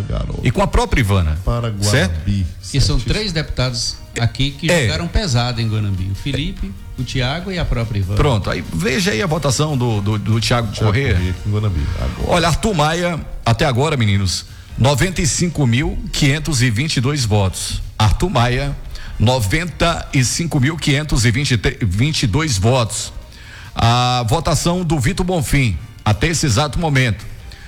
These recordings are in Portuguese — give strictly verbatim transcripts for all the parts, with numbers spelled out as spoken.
garoto. E com a própria Ivana. Para Guanambi. Certo? E são três deputados aqui que é. jogaram pesado em Guanambi. O Felipe, é. o Tiago e a própria Ivana. Pronto, aí veja aí a votação do, do, do Tiago Corrêa. Corrêa em Guanambi. Agora. Olha, Arthur Maia, até agora, meninos, noventa e cinco mil quinhentos e vinte e dois votos. Arthur Maia, noventa e cinco mil quinhentos e vinte e dois votos. A votação do Vitor Bonfim, até esse exato momento,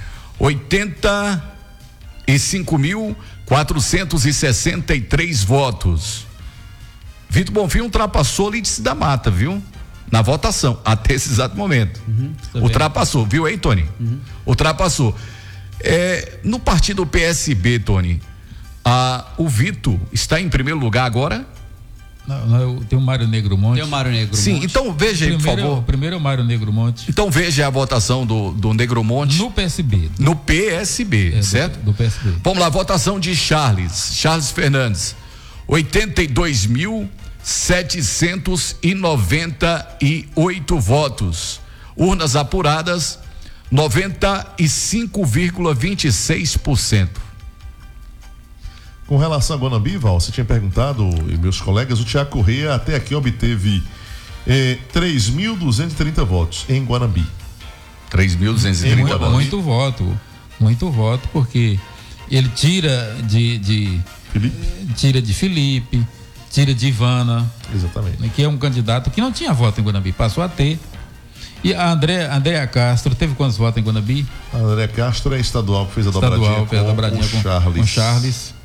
oitenta e cinco mil quatrocentos e sessenta e três votos. Vitor Bonfim ultrapassou Lídice da Mata, viu? Na votação, até esse exato momento. Uhum, ultrapassou, viu aí, Tony? Uhum. Ultrapassou. É, no partido P S B, Tony, a, o Vitor está em primeiro lugar agora? Não, não, tem o Mário Negro Monte. Tem o Mário Negro Sim, Monte. então veja aí, por favor. O primeiro é o Mário Negro Monte. Então veja a votação do, do Negro Monte. No P S B. No P S B, é, certo? Do, do P S B. Vamos lá, votação de Charles, Charles Fernandes, oitenta e dois mil setecentos e noventa e oito votos. Urnas apuradas, noventa e cinco vírgula vinte e seis por cento. Com relação a Guanambi, Val, você tinha perguntado, e meus colegas, o Tiago Corrêa até aqui obteve eh, três mil duzentos e trinta votos em Guanambi. três mil duzentos e trinta muito, votos. Muito voto, muito voto, porque ele tira de, de Felipe? tira de Felipe, tira de Ivana. Exatamente. Que é um candidato que não tinha voto em Guanambi, passou a ter. E a André, Andréa Castro teve quantos votos em Guanambi? A Andréa Castro é estadual, que fez a estadual, dobradinha, fez a dobradinha com, com, Charles. com Charles.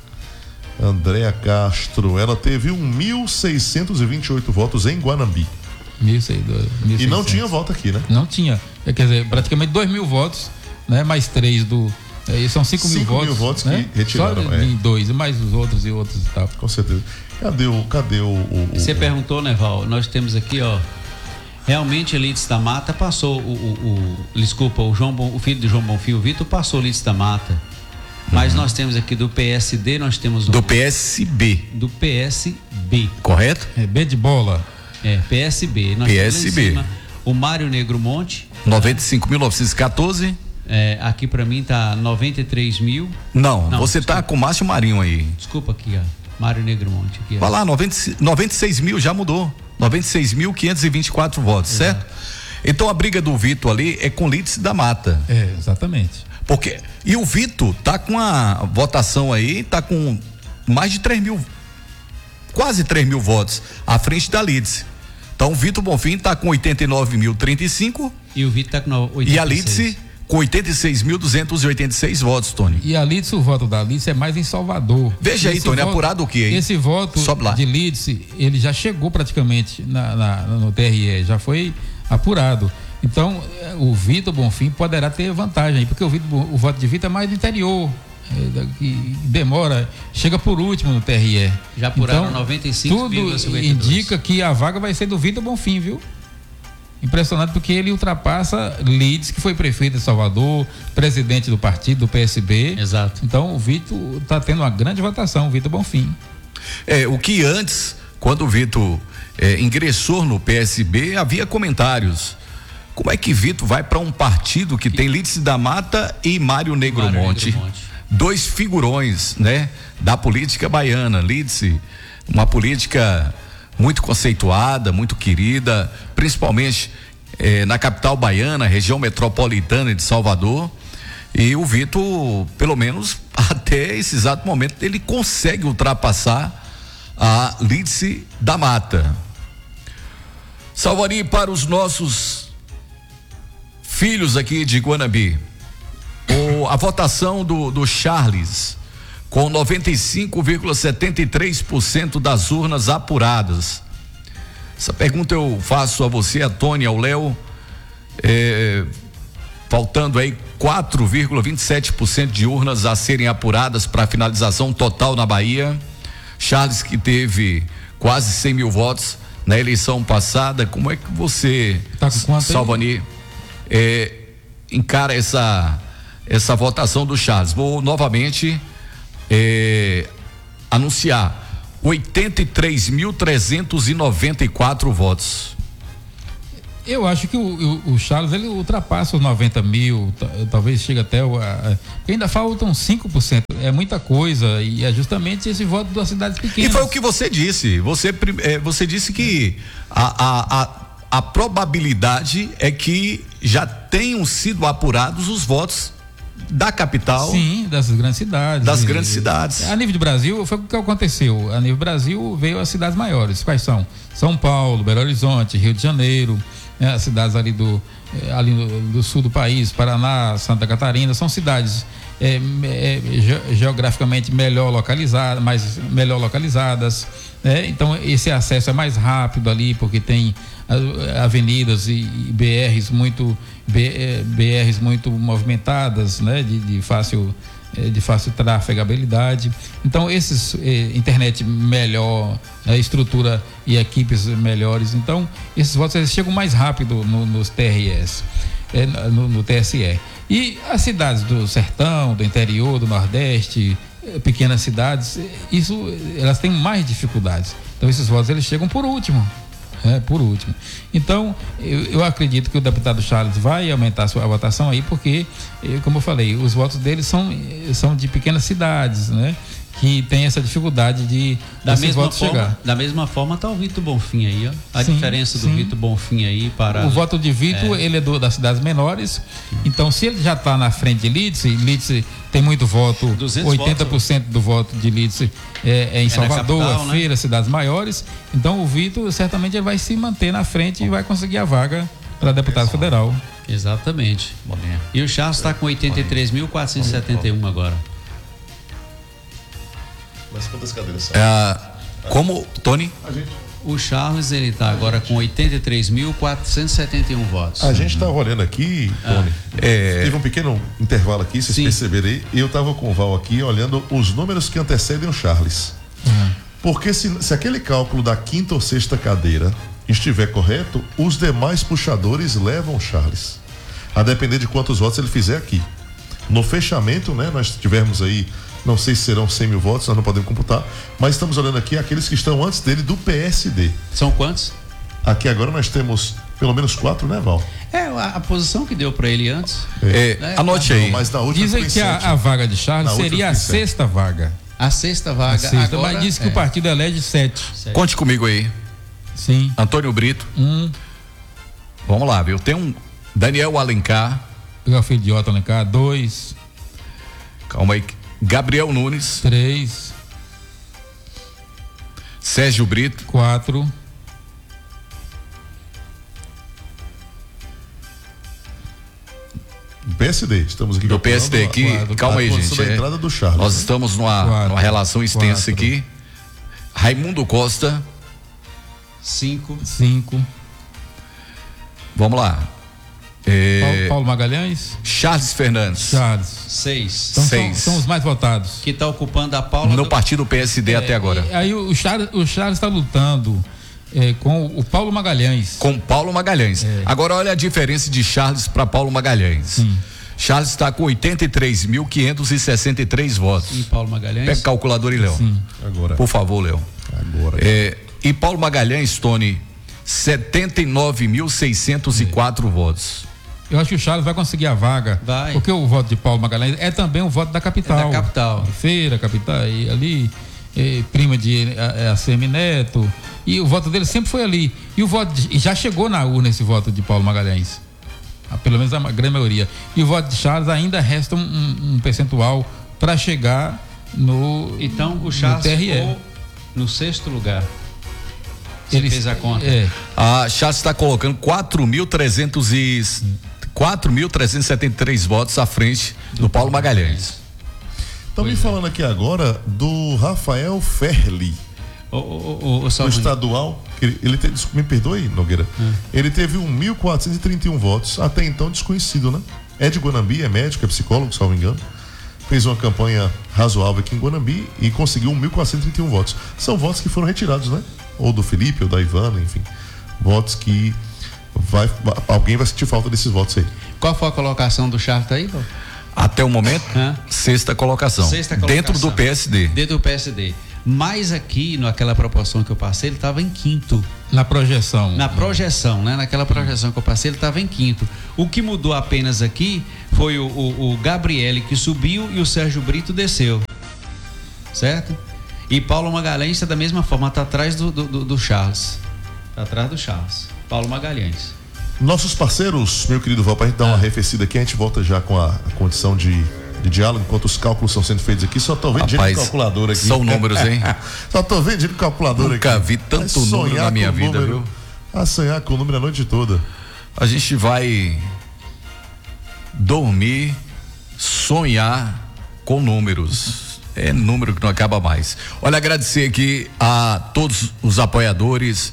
Andréa Castro, ela teve um mil seiscentos e vinte e oito votos em Guanambi. mil e seiscentos. E não tinha voto aqui, né? Não tinha. Quer dizer, praticamente dois mil votos, né? Mais três do. É, são cinco mil votos. mil votos né? que retiraram. Só é. em dois, mais os outros e outros e tal. Com certeza. Cadê o. Cadê o. o Você o, perguntou, né, Val? Nós temos aqui, ó. Realmente a Lídice da Mata passou o, o, o desculpa, o João Bom, o filho de João Bonfim, o Vitor, passou o Lídice da Mata. Mas uhum. nós temos aqui do P S D, nós temos um, do P S B. Do P S B. Correto? É B de bola. É, P S B. Nós P S B. Cima, o Mário Negro Monte. noventa e cinco mil novecentos e quatorze. É, aqui pra mim tá noventa e três mil. Não, Não você desculpa. tá com o Márcio Marinho aí. Desculpa aqui, ó. Mário Negro Monte. Aqui, ó. Vai lá, noventa, noventa e seis mil, já mudou. noventa e seis mil quinhentos e vinte e quatro votos, Exato. certo? Então a briga do Vitor ali é com Lídice da Mata. É, exatamente. Porque, e o Vitor tá com a votação aí, tá com mais de três mil, quase três mil votos à frente da Lídice. Então o Vitor Bonfim tá com oitenta e nove mil trinta e cinco. E o Vitor tá com oitenta e seis. E a Lídice com oitenta e seis mil duzentos e oitenta e seis votos, Tony. E a Lídice, o voto da Lídice é mais em Salvador. Veja aí, Tony, voto, apurado o que aí? Esse voto de Lídice, ele já chegou praticamente na, na, no T R E, já foi apurado. Então, o Vitor Bonfim poderá ter vantagem aí, porque o, Vitor, o voto de Vitor é mais do interior, é, que demora, chega por último no T R E. Já apuraram então, noventa e cinco vírgula cinquenta e dois. Tudo indica que a vaga vai ser do Vitor Bonfim, viu? Impressionante, porque ele ultrapassa Lídice, que foi prefeito de Salvador, presidente do partido, do P S B. Exato. Então, o Vitor está tendo uma grande votação, o Vitor Bonfim. É, o que antes, quando o Vitor é, ingressou no P S B, havia comentários. Como é que Vitor vai para um partido que tem Lídice da Mata e Mário Negro Mário Monte? Negro Monte. Dois figurões, né? Da política baiana. Lídice, uma política muito conceituada, muito querida, principalmente eh, na capital baiana, região metropolitana de Salvador. E o Vitor, pelo menos até esse exato momento, ele consegue ultrapassar a Lídice da Mata. Salvari, para os nossos filhos aqui de Guanambi, o, a votação do, do Charles, com noventa e cinco vírgula setenta e três por cento das urnas apuradas. Essa pergunta eu faço a você, a Tony, ao Léo, é, faltando aí quatro vírgula vinte e sete por cento de urnas a serem apuradas para a finalização total na Bahia. Charles, que teve quase cem mil votos na eleição passada, como é que você, tá com quanto aí? Salvani, é, encara essa essa votação do Charles? Vou novamente é, anunciar oitenta e três mil trezentos e noventa e quatro votos. Eu acho que o, o, o Charles ele ultrapassa os noventa mil, t- talvez chegue até o. A, a, porque ainda faltam cinco por cento. É muita coisa e é justamente esse voto das cidades pequenas. E foi o que você disse. Você, eh, você disse que a, a, a, a probabilidade é que já tenham sido apurados os votos da capital. Sim, dessas grandes cidades. Das e, grandes cidades. A nível do Brasil, foi o que aconteceu. A nível do Brasil, veio as cidades maiores. Quais são? São Paulo, Belo Horizonte, Rio de Janeiro, né, as cidades ali do, ali do, do sul do país, Paraná, Santa Catarina, são cidades é, é, ge, geograficamente melhor localizadas, mais melhor localizadas, né? Então esse acesso é mais rápido ali, porque tem avenidas e, e B Rs muito B, BRs muito movimentadas, né? De, de fácil de fácil trafegabilidade. Então esses eh, internet melhor, eh, estrutura e equipes melhores, então esses votos eles chegam mais rápido no, nos T R Es, eh, no, no T S E. E as cidades do sertão, do interior, do Nordeste, eh, pequenas cidades, eh, isso elas têm mais dificuldades. Então esses votos eles chegam por último. É, por último. Então, eu, eu acredito que o deputado Charles vai aumentar a sua votação aí, porque, eu, como eu falei, os votos dele são, são de pequenas cidades, né? Que tem essa dificuldade de da mesma votos forma, chegar. Da mesma forma está o Vitor Bonfim aí, ó. A Sim, diferença do sim. Vitor Bonfim aí para... O voto de Vitor, é. ele é do, das cidades menores, então se ele já está na frente de Lídice, Lídice tem muito voto, oitenta por cento votos. Do voto de Lídice é, é em é Salvador, capital, é Feira, né? Cidades maiores, então o Vitor certamente ele vai se manter na frente e vai conseguir a vaga para deputado federal. Exatamente. E o Charles está com oitenta e três mil quatrocentos e setenta e um agora. Mas quantas cadeiras são? É, como, Tony? A gente, o Charles ele está agora com oitenta e três mil quatrocentos e setenta e um votos. a gente estava olhando aqui, Tony. Ah. É... Teve um pequeno intervalo aqui, vocês Sim. perceberam aí. Eu estava com o Val aqui olhando os números que antecedem o Charles. Uhum. Porque se, se aquele cálculo da quinta ou sexta cadeira estiver correto, os demais puxadores levam o Charles. A depender de quantos votos ele fizer aqui. No fechamento, né, nós tivemos aí, não sei se serão cem mil votos, nós não podemos computar, mas estamos olhando aqui aqueles que estão antes dele do P S D. São quantos? Aqui agora nós temos pelo menos quatro, né, Val? É, a, a posição que deu para ele antes. É, É, anote Não, aí. mas na última Dizem foi que a, sete. a vaga de Charles Na outra seria a foi sete. sexta vaga. A sexta vaga. A sexta, agora, mas diz que é. o partido elege sete. Conte comigo aí. Sim. Antônio Brito. Um. Vamos lá, viu? Tem um Daniel Alencar. Pegar o filho de Otto Alencar. Dois. Calma aí. Gabriel Nunes. Três. Sérgio Brito. Quatro. P S D, estamos aqui Do P S D aqui. quadro, Calma aí, a gente. posição da é. entrada do Charles, Nós né? estamos numa, Quatro. numa relação extensa Quatro. aqui. Raimundo Costa. Cinco. Cinco. Vamos lá. É, Paulo, Paulo Magalhães. Charles Fernandes. Charles. Seis. Então são, Seis. são os mais votados. Que está ocupando a Paula. No do... partido P S D até agora. E aí o Charles o Charles está lutando é, com o Paulo Magalhães. Com Paulo Magalhães. É. Agora olha a diferença de Charles para Paulo Magalhães. Sim. Charles está com oitenta e três mil quinhentos e sessenta e três votos. E Paulo Magalhães. Pega o calculador e Léo. Sim. Agora. Por favor, Léo. Agora. É, e Paulo Magalhães, Tony, setenta e nove mil seiscentos e quatro votos. Eu acho que o Charles vai conseguir a vaga. Vai. Porque o voto de Paulo Magalhães é também o voto da capital. É da capital. Feira, capital, e ali, eh, prima de eh, A C M Neto. E o voto dele sempre foi ali. E o voto de, e já chegou na urna esse voto de Paulo Magalhães. Ah, pelo menos a grande maioria. E o voto de Charles ainda resta um, um, um percentual para chegar no, Então o no Charles T R E. ficou no sexto lugar. Você Ele fez a conta. É, A Charles está colocando quatro mil trezentos e setenta e três votos à frente do Paulo Magalhães. Estão me Pois é. falando aqui agora do Rafael Ferli, O, o, o, o do Salvini. estadual. que Ele, ele teve, me perdoe, Nogueira. Ele teve um mil quatrocentos e trinta e um votos, até então desconhecido, né? É de Guanambi, é médico, é psicólogo, salvo engano. Fez uma campanha razoável aqui em Guanambi e conseguiu mil quatrocentos e trinta e um votos. São votos que foram retirados, né? Ou do Felipe, ou da Ivana, enfim. Votos que vai, alguém vai sentir falta desses votos aí. Qual foi a colocação do Charles aí, Paulo? Até o momento, Hã? sexta colocação. Sexta colocação. Dentro do P S D. Dentro do P S D. Mas aqui, naquela proporção que eu passei, ele estava em quinto. Na projeção. Na projeção, né? Naquela projeção que eu passei, ele estava em quinto. O que mudou apenas aqui foi o, o, o Gabriele que subiu e o Sérgio Brito desceu. Certo? E Paulo Magalhães está da mesma forma, está atrás do, do, do Charles. Está atrás do Charles. Paulo Magalhães. Nossos parceiros, meu querido Val, para a gente dar uma Ah. arrefecida aqui, a gente volta já com a, a condição de, de diálogo, enquanto os cálculos estão sendo feitos aqui. Só tô vendo gente Rapaz, de calculadora aqui. são números, hein? Só tô vendo gente de calculadora aqui. Nunca vi tanto Vai número sonhar na minha com vida, número. viu? A sonhar com o número a noite toda. A gente vai dormir, sonhar com números. É número que não acaba mais. Olha, agradecer aqui a todos os apoiadores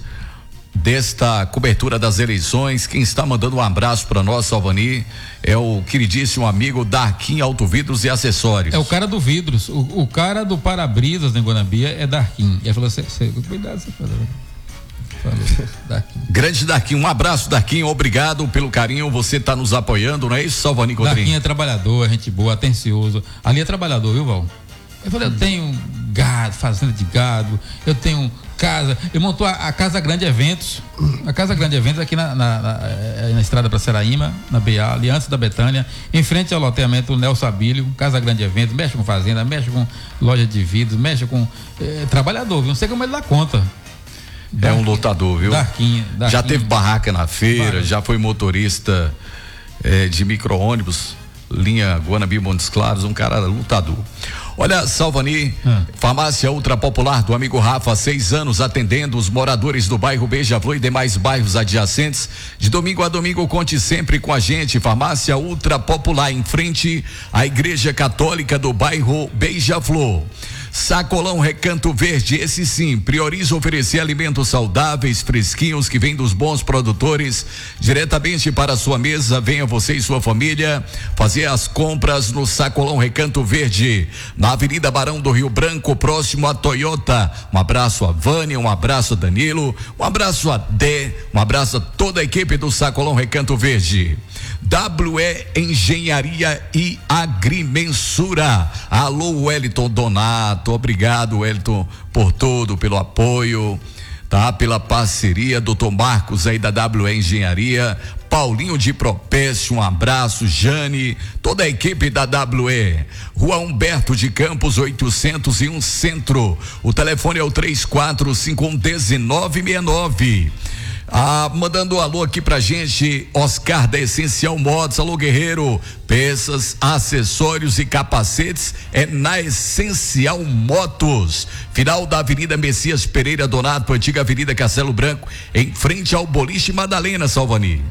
desta cobertura das eleições. Quem está mandando um abraço para nós, Salvani, é o queridíssimo amigo Darquim Autovidros e Acessórios. É o cara do vidros, o, o cara do para-brisas em Guanabia é Darquim. Ele falou assim, cuidado, você falou. Falou, Darquim. Grande Darquim, um abraço, Darquim, obrigado pelo carinho, você está nos apoiando, não é isso, Salvani Darquim Codrim? é trabalhador, gente boa, atencioso. Ali é trabalhador, viu, Val? Eu falei, eu tenho gado, fazenda de gado, eu tenho casa. Ele montou a, a Casa Grande Eventos, a Casa Grande Eventos aqui na, na, na, na estrada para Seraíma, na B A, ali antes da Betânia, em frente ao loteamento Nelson Abílio, Casa Grande Eventos, mexe com fazenda, mexe com loja de vidros, mexe com eh, trabalhador, viu? Não sei como ele dá conta. É um lutador, viu? Darquinho, Darquinho. Já teve barraca na feira, Barra. já foi motorista eh, de micro-ônibus, linha Guanabí Montes Claros, um cara lutador. Olha, Salvani, Hum. farmácia ultra popular do amigo Rafa, seis anos atendendo os moradores do bairro Beija-Flor e demais bairros adjacentes. De domingo a domingo, conte sempre com a gente. Farmácia ultra popular em frente à Igreja Católica do bairro Beija-Flor. Sacolão Recanto Verde, esse sim, prioriza oferecer alimentos saudáveis, fresquinhos, que vêm dos bons produtores, diretamente para a sua mesa. Venha você e sua família fazer as compras no Sacolão Recanto Verde, na Avenida Barão do Rio Branco, próximo à Toyota. Um abraço a Vânia, um abraço a Danilo, um abraço a Dé, um abraço a toda a equipe do Sacolão Recanto Verde. W E Engenharia e Agrimensura. Alô, Wellington Donato, obrigado, Wellington, por tudo, pelo apoio, tá? Pela parceria, doutor Marcos aí da W E Engenharia, Paulinho de Propécio, um abraço, Jane, toda a equipe da W E. Rua Humberto de Campos, oitocentos e um Centro. O telefone é o três quatro cinco um um nove seis nove. Ah, mandando um alô aqui pra gente, Oscar da Essencial Motos. Alô, guerreiro, peças, acessórios e capacetes é na Essencial Motos, final da Avenida Messias Pereira Donato, antiga Avenida Castelo Branco, em frente ao Boliche Madalena, Salvani.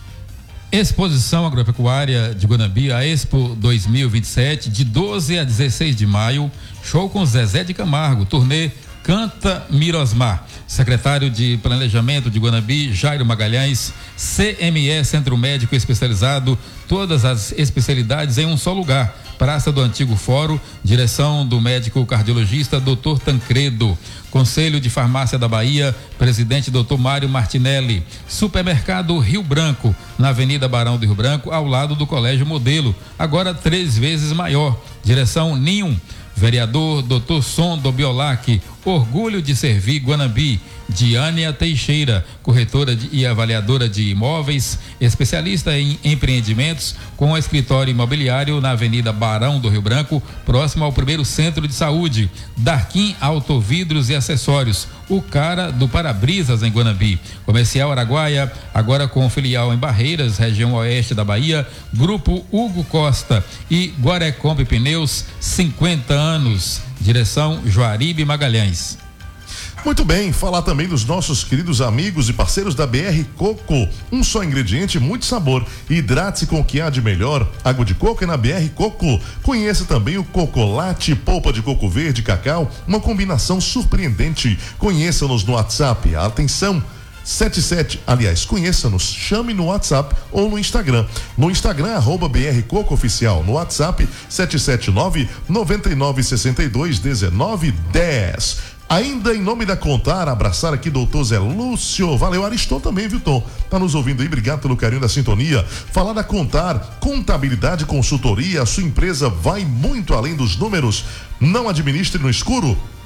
Exposição Agropecuária de Guanabí, a Expo dois mil e vinte e sete, de doze a dezesseis de maio, show com Zezé de Camargo, turnê Canta Mirosmar. Secretário de Planejamento de Guanabí, Jairo Magalhães. C M E, Centro Médico Especializado, todas as especialidades em um só lugar. Praça do Antigo Fórum, direção do médico cardiologista doutor Tancredo. Conselho de Farmácia da Bahia, presidente doutor Mário Martinelli. Supermercado Rio Branco, na Avenida Barão do Rio Branco, ao lado do Colégio Modelo, agora três vezes maior. Direção Ninho. Vereador doutor Sondo Biolac, orgulho de servir Guanabí. Diânia Teixeira, corretora de, e avaliadora de imóveis, especialista em empreendimentos, com escritório imobiliário na Avenida Barão do Rio Branco, próximo ao primeiro centro de saúde. Darquim Autovidros e Acessórios, o cara do para-brisas em Guanabí. Comercial Araguaia, agora com filial em Barreiras, região oeste da Bahia. Grupo Hugo Costa e Guarecomp Pneus, cinquenta anos. Direção Juaribe Magalhães. Muito bem, falar também dos nossos queridos amigos e parceiros da B R Coco. Um só ingrediente, muito sabor. Hidrate-se com o que há de melhor. Água de coco é na B R Coco. Conheça também o Cocolate, polpa de coco verde e cacau, uma combinação surpreendente. Conheça-nos no WhatsApp. Atenção! setenta e sete, aliás, conheça-nos, chame no WhatsApp ou no Instagram. No Instagram, arroba B R Coco Oficial. No WhatsApp, sete sete nove, nove nove seis dois, um nove um zero. Ainda em nome da Contar, abraçar aqui doutor Zé Lúcio. Valeu, Ariston também, viu, Tom? Tá nos ouvindo aí, obrigado pelo carinho da sintonia. Falar da Contar, contabilidade e consultoria, a sua empresa vai muito além dos números. Não administre no escuro.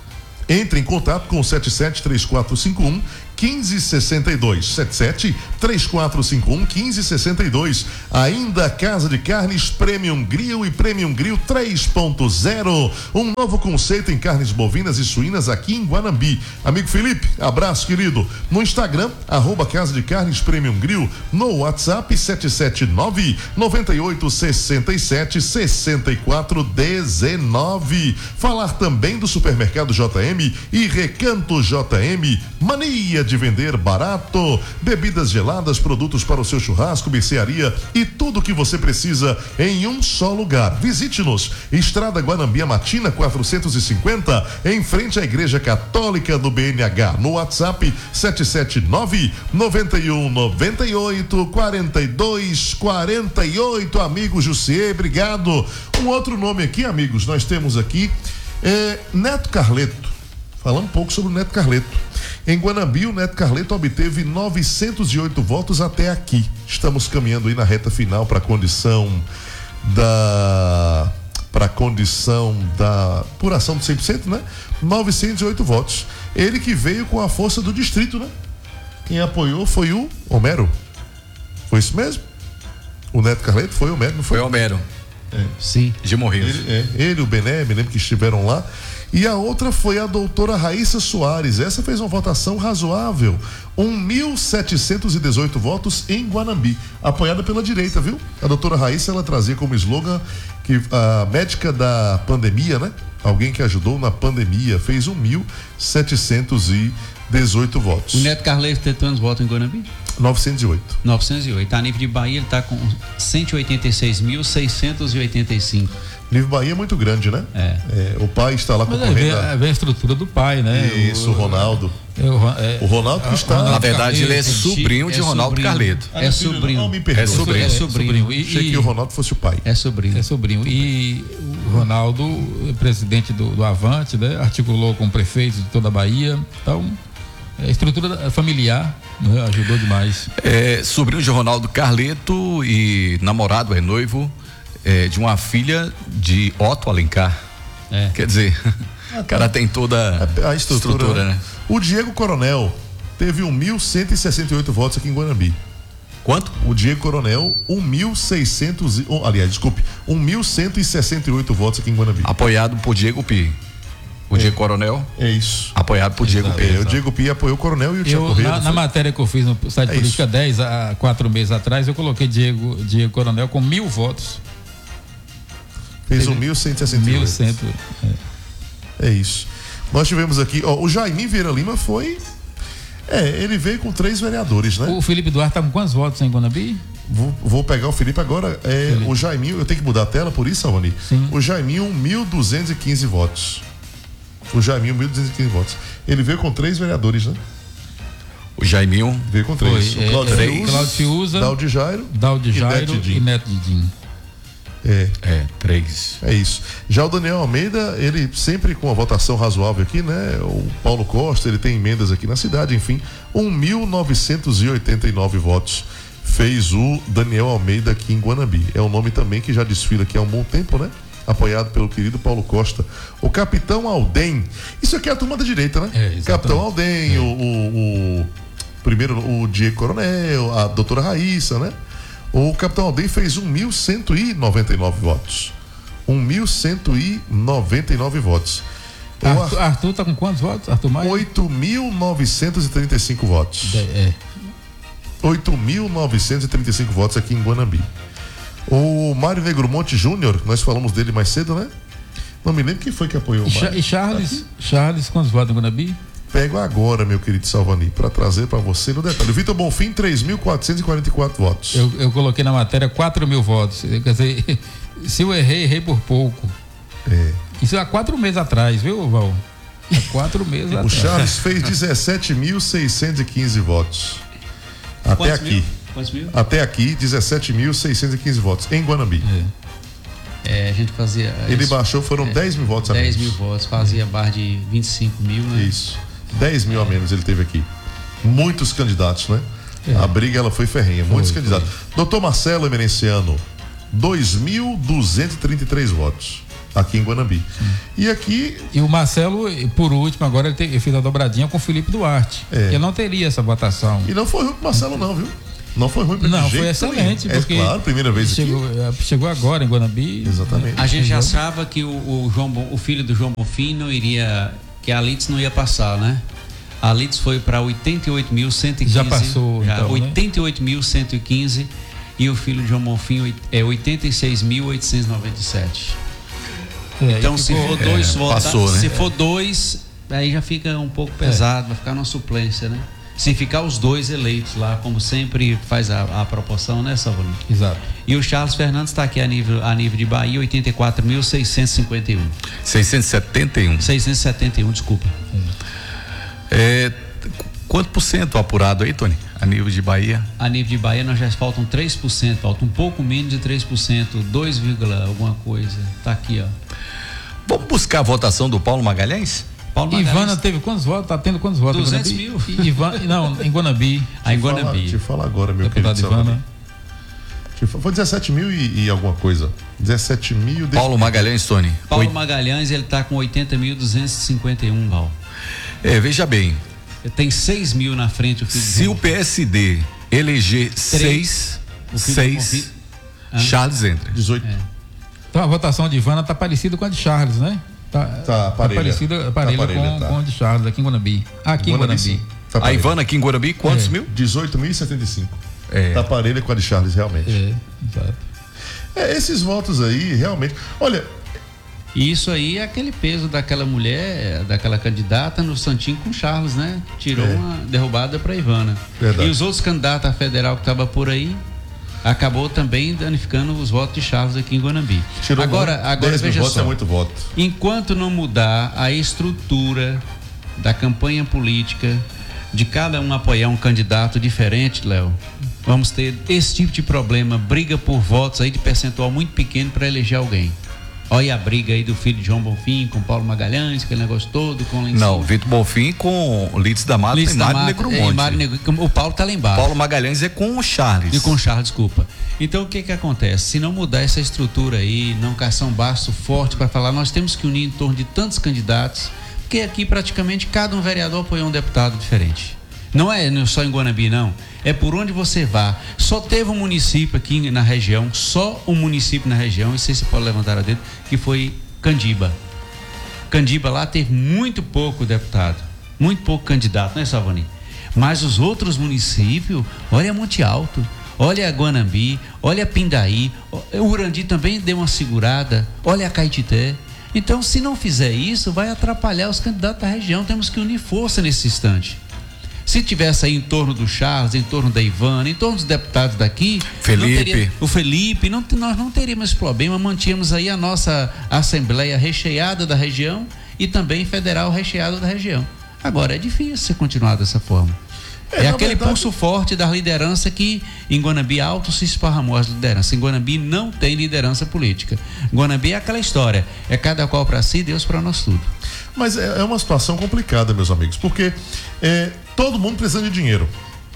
Entre em contato com o sete sete três quatro cinco um um cinco seis dois. sete sete três quatro cinco um um cinco seis dois. Ainda Casa de Carnes Premium Grill e Premium Grill três ponto zero. Um novo conceito em carnes bovinas e suínas aqui em Guanambi. Amigo Felipe, abraço, querido. No Instagram, arroba Casa de Carnes Premium Grill. No WhatsApp, sete sete nove nove oito seis sete seis quatro um nove. Falar também do Supermercado J M e Recanto J M. Mania de vender barato, bebidas geladas, produtos para o seu churrasco, mercearia e tudo o que você precisa em um só lugar. Visite-nos, Estrada Guanambi Matina quatrocentos e cinquenta, em frente à Igreja Católica do B N H. No WhatsApp sete sete nove nove um nove oito quatro dois quatro oito. Amigo Jussier, obrigado. Um outro nome aqui, amigos, nós temos aqui é, Neto Carleto. Falando um pouco sobre o Neto Carleto. Em Guanambi, o Neto Carleto obteve novecentos e oito votos até aqui. Estamos caminhando aí na reta final para a condição da para a condição da apuração de cem por cento, né? novecentos e oito votos. Ele que veio com a força do distrito, né? Quem apoiou foi o Homero. Foi isso mesmo? O Neto Carleto foi o Homero, não foi? Foi o Homero. É. Sim, de Morrinhos. Ele, é, ele, o Bené, me lembro que estiveram lá. E a outra foi a doutora Raíssa Soares. Essa fez uma votação razoável. um mil setecentos e dezoito votos em Guanambi. Apoiada pela direita, viu? A doutora Raíssa, ela trazia como slogan que a médica da pandemia, né? Alguém que ajudou na pandemia, fez um mil setecentos e dezoito votos. O Neto Carleto tem quantos votos em Guanambi? novecentos e oito. novecentos e oito. A nível de Bahia, ele está com cento e oitenta e seis mil seiscentos e oitenta e cinco. Nível Bahia é muito grande, né? É. É, o pai está lá Mas concorrendo. vem a, vem a estrutura do pai, né? Isso, o Ronaldo. É, o, é, O Ronaldo que está. Na verdade, ele é sobrinho de é Ronaldo sobrinho. Carleto. É sobrinho. Não, me perdoa. É sobrinho. É sobrinho. E, Achei e- que o Ronaldo fosse o pai. É sobrinho. É sobrinho. E o Ronaldo, presidente do, do Avante, né? Articulou com prefeitos de toda a Bahia. Então, a estrutura familiar, né? Ajudou demais. É sobrinho de Ronaldo Carleto e namorado, é noivo é, de uma filha de Otto Alencar. É. Quer dizer, o cara tem toda A, a estrutura, estrutura, né? né? O Diego Coronel teve um mil cento e sessenta e oito votos aqui em Guanambi. Quanto? O Diego Coronel, um mil seiscentos e, oh, aliás, desculpe, um mil cento e sessenta e oito votos aqui em Guanambi. Apoiado por Diego Pi. O Diego Coronel, É isso. apoiado por Diego É, Pi. o Diego Pia apoiou o Coronel e o Tiago Eu, Correia. na, não na foi? matéria que eu fiz no site É Política isso. dez, há quatro meses atrás, eu coloquei Diego, Diego Coronel com mil votos. Fez um mil cento e sessenta e oito. Mil cento. É isso. Nós tivemos aqui, ó, o Jaimin Vieira Lima foi. É, ele veio com três vereadores, né? O Felipe Duarte está com quantos votos em Guanambi? Vou, vou pegar o Felipe agora. É, Felipe. o Jaiminho, eu tenho que mudar a tela por isso, Alvani? Sim. O Jaiminho, mil duzentos e quinze votos. O Jaiminho, mil duzentos e quinze votos. Ele veio com três vereadores, né? O Jaiminho, Veio com três. Foi, o Cláudio é, é, Fiuza, Cláudio Fiuza, Daldi Jairo Daldi e Jairo Neto Didim. e Neto Didim. É, é, três. é isso. Já o Daniel Almeida, ele sempre com uma votação razoável aqui, né? O Paulo Costa, ele tem emendas aqui na cidade, enfim. um mil novecentos e oitenta e nove votos fez o Daniel Almeida aqui em Guanambi. É um nome também que já desfila aqui há um bom tempo, né? Apoiado pelo querido Paulo Costa. O Capitão Aldem. Isso aqui é a turma da direita, né? É, exatamente. Capitão Aldem, É. o, o, o primeiro o Diego Coronel, a doutora Raíssa, né? O Capitão Aldem fez um mil cento e noventa e nove votos. um mil cento e noventa e nove votos. O Arthur, Arthur tá com quantos votos? Arthur Maia? oito mil novecentos e trinta e cinco votos. É, é. oito mil novecentos e trinta e cinco votos aqui em Guanambi. O Mário Negromonte Júnior, nós falamos dele mais cedo, né? Não me lembro quem foi que apoiou o E, Cha- Mário. e Charles? Charles, quantos votos em Guanambi? Pego agora, meu querido Salvani, para trazer para você no detalhe. O Vitor Bonfim, três mil quatrocentos e quarenta e quatro votos. Eu, eu coloquei na matéria quatro mil votos. Quer dizer, se eu errei, errei por pouco. É. Isso há quatro meses atrás, viu, Val? Há quatro meses O atrás. Charles fez dezessete mil seiscentos e quinze votos. Até Quantos aqui. mil? Quantos mil? Até aqui, dezessete mil seiscentos e quinze votos em Guanambi. É, a gente fazia. Ele isso, baixou, foram é, dez mil votos a dez menos. mil votos, fazia barra de vinte e cinco mil, né? Isso. dez mil a menos ele teve aqui. Muitos candidatos, né? É. A briga ela foi ferrenha, muitos Foi, candidatos. Doutor Marcelo Emerenciano, dois mil duzentos e trinta e três votos. aqui em Guanambi. Sim. E aqui... E o Marcelo, por último, agora ele, te, ele fez a dobradinha com o Felipe Duarte. É. Ele não teria essa votação. E não foi ruim pro Marcelo não, viu? Não foi ruim pra Não, foi excelente. É claro, primeira vez chegou, aqui. Chegou agora em Guanambi. Exatamente. A gente já achava que o, o, João, o filho do João Bonfim não iria, que a Litz não ia passar, né? A Litz foi para oitenta e oito mil cento e quinze. Já passou, já, então, oitenta e oito mil cento e quinze e o filho de João Bonfim é oitenta e seis mil oitocentos e noventa e sete. É, então, se ficou, for dois é, votar, passou, né? se for dois, aí já fica um pouco pesado, é. vai ficar na suplência, né? Se ficar os dois eleitos lá, como sempre faz a, a proporção, né, Salvador? Exato. E o Charles Fernandes está aqui a nível, a nível de Bahia, oitenta e quatro mil seiscentos e cinquenta e um. seiscentos e setenta e um. seiscentos e setenta e um, desculpa. É, quanto por cento apurado aí, Tony? A nível de Bahia? A nível de Bahia nós já faltam três por cento, falta um pouco menos de três por cento, dois, alguma coisa. Tá aqui, ó. Vamos buscar a votação do Paulo Magalhães? Paulo Magalhães. Ivana teve quantos votos? Tá tendo quantos votos? duzentos mil. Ivana, não, em Guanambi. Ah, em Guanambi. Te fala agora, meu Deputado querido Ivana. Foi dezessete mil e, e alguma coisa. dezessete mil. Paulo Magalhães, Tony. Paulo Oit... Magalhães, ele tá com oitenta mil duzentos e cinquenta e um, Val. É, veja bem. Tem seis mil na frente o filho. Se o P S D eleger seis, seis, Charles entra. dezoito. É. Então a votação de Ivana tá parecida com a de Charles, né? Tá, tá, tá parecida, parelha tá com, tá. com a de Charles aqui em Guanambi. Aqui em Guanambi. Tá a Ivana aqui em Guanambi, quantos é. mil? dezoito mil e setenta e cinco. É. Tá parelha com a de Charles, realmente. É, exato. É, esses votos aí, realmente. Olha. E isso aí é aquele peso daquela mulher, daquela candidata no Santinho com Charles, né? Tirou é. uma derrubada para Ivana. Verdade. E os outros candidatos a federal que estavam por aí, acabou também danificando os votos de Charles aqui em Guanambi. Tirou agora, muito, agora veja votos só. É muito voto. Enquanto não mudar a estrutura da campanha política, de cada um apoiar um candidato diferente, Léo, vamos ter esse tipo de problema, briga por votos aí de percentual muito pequeno para eleger alguém. Olha a briga aí do filho de João Bonfim com Paulo Magalhães, aquele negócio todo. Com Não, Vitor Bonfim com Litz da Mata Litz e Mário Negromonte. É, Mário Negro, o Paulo tá lá embaixo. Paulo Magalhães é com o Charles. E com o Charles, desculpa. Então o que que acontece? Se não mudar essa estrutura aí, não caçar um baço forte para falar, nós temos que unir em torno de tantos candidatos, porque aqui praticamente cada um vereador apoiou um deputado diferente. Não é só em Guanambi, não. É por onde você vá. Só teve um município aqui na região, só um município na região, e sei se você pode levantar a dedo, que foi Candiba. Candiba lá teve muito pouco deputado, muito pouco candidato, né, Salvani? Mas os outros municípios, olha Monte Alto, olha Guanambi, olha Pindaí, o Urandi também deu uma segurada, olha Caetité. Então, se não fizer isso, vai atrapalhar os candidatos da região. Temos que unir força nesse instante. Se tivesse aí em torno do Charles, em torno da Ivana, em torno dos deputados daqui, Felipe, teria, o Felipe, não, nós não teríamos esse problema, mantínhamos aí a nossa Assembleia recheada da região e também federal recheada da região. Agora é difícil você continuar dessa forma. É, é aquele verdade... pulso forte da liderança que em Guanambi alto se esparramou as lideranças. Em Guanambi não tem liderança política. Guanambi é aquela história, é cada qual para si, Deus para nós tudo. Mas é, é uma situação complicada, meus amigos, porque é, todo mundo precisa de dinheiro,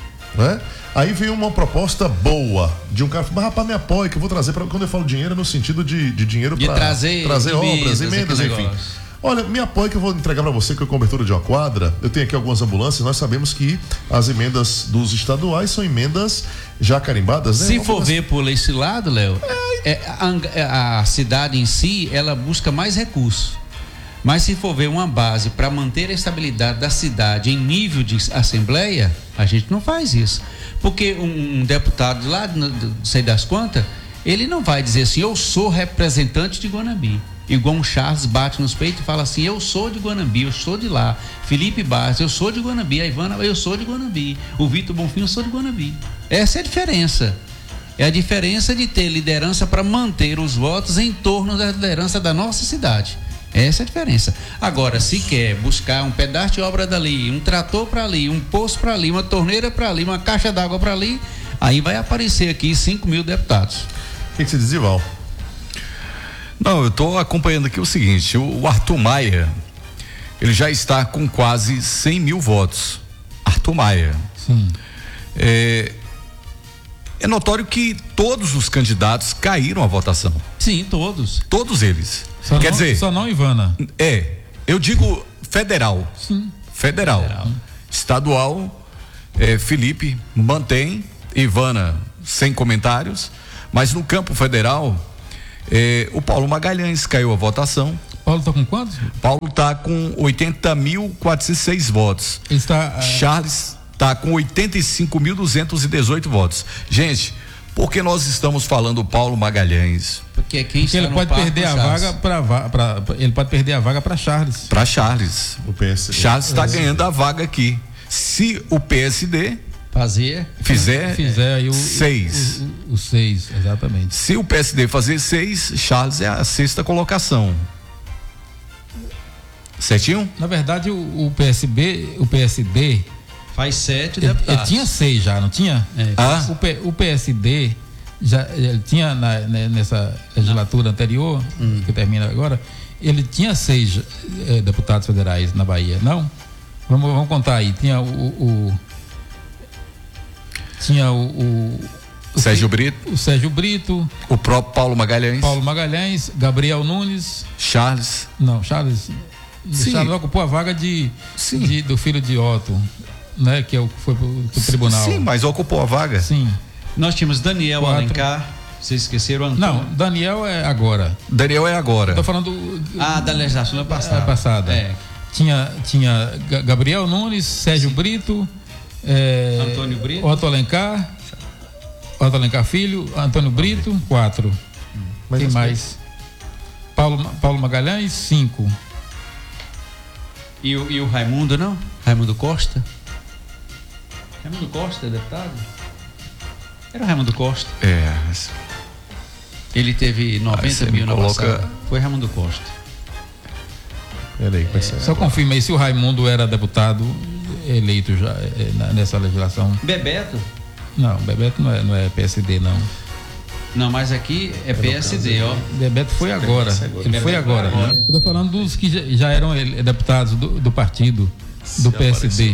né? Aí vem uma proposta boa de um cara, mas rapaz, me apoia que eu vou trazer, pra, quando eu falo dinheiro é no sentido de, de dinheiro para trazer, trazer obras, emendas, enfim. Negócio. Olha, me apoia que eu vou entregar para você que é a cobertura de uma quadra. Eu tenho aqui algumas ambulâncias, nós sabemos que as emendas dos estaduais são emendas já carimbadas, né? Se for ver por esse lado, Léo, é. é, a, a cidade em si, ela busca mais recursos. Mas se for ver uma base para manter a estabilidade da cidade em nível de assembleia, a gente não faz isso. Porque um, um deputado lá, não sei das quantas, ele não vai dizer assim, eu sou representante de Guanambi. Igual um Charles bate nos peitos e fala assim, eu sou de Guanambi, eu sou de lá. Felipe Barros, eu sou de Guanambi. A Ivana, eu sou de Guanambi. O Vitor Bonfim, eu sou de Guanambi. Essa é a diferença. É a diferença de ter liderança para manter os votos em torno da liderança da nossa cidade. Essa é a diferença. Agora, se quer buscar um pedaço de obra dali, um trator para ali, um poço para ali, uma torneira para ali, uma caixa d'água para ali, aí vai aparecer aqui cinco mil deputados. O que, que você diz, Ival? Não, eu estou acompanhando aqui o seguinte, o Arthur Maia, ele já está com quase cem mil votos. Arthur Maia. Sim. É, é notório que todos os candidatos caíram a votação. Sim, todos. Todos eles. Só Quer não, dizer, só não Ivana. é, eu digo federal. Sim. Federal. Federal. Estadual, é, Felipe mantém, Ivana sem comentários, mas no campo federal, é, o Paulo Magalhães caiu a votação. Paulo está com quantos? Paulo está com oitenta mil quatrocentos e seis votos. Ele está. ah, Charles está com oitenta e cinco mil duzentos e dezoito votos. Gente, por que nós estamos falando Paulo Magalhães? Porque quem Porque está ele no pode par perder com a Charles. vaga para ele pode perder a vaga para Charles. Para Charles. O P S D. Charles está ganhando a vaga aqui. Se o P S D Fazer. fizer, Fizer aí o seis. O, o, o seis, exatamente. Se o P S D fazer seis, Charles é a sexta colocação. Certinho? Na verdade, o, o P S B, o P S D, Faz sete ele, ele deputados. tinha seis já, não tinha? É. Ah. O, P, o P S D já ele tinha na, né, nessa legislatura anterior, Hum. que termina agora, ele tinha seis eh, deputados federais na Bahia, não? Vamos, vamos contar aí. Tinha o, o- tinha o, o, o Sérgio Brito, o Sérgio Brito, o próprio Paulo Magalhães, Paulo Magalhães, Gabriel Nunes, Charles. não, Charles, Sim. Charles ocupou a vaga de, Sim. de- do filho de Otto, né, que é o que foi pro, pro tribunal. Sim, mas ocupou a vaga. Sim. Nós tínhamos Daniel Quatro. Alencar. Vocês esqueceram o Antônio? Não, Daniel é agora. Daniel é agora. Estou falando Ah, da legislação passada. é, passada. É. Tinha, tinha Ga- Gabriel Nunes, Sérgio Brito, é, Antônio Brito. Otto Alencar, Otto Alencar Filho, Antônio Brito, quatro. Mas Quem as- mais? Paulo, Paulo Magalhães, cinco. E o, e o Raimundo, não? Raimundo Costa? Raimundo Costa é deputado? Era o Raimundo Costa. É, mas- Ele teve Aí noventa você mil me na coloca- passada. Foi Raimundo Costa. Peraí, vai ser. Só confirma aí se o Raimundo era deputado eleito já é, na- nessa legislação. Bebeto? Não, Bebeto não é, não é P S D, não. Não, mas aqui é P S D, ó. Bebeto foi agora. Ele foi Bebeto agora. agora. Eu tô falando dos que já, já eram ele- deputados do, do partido, do P S D.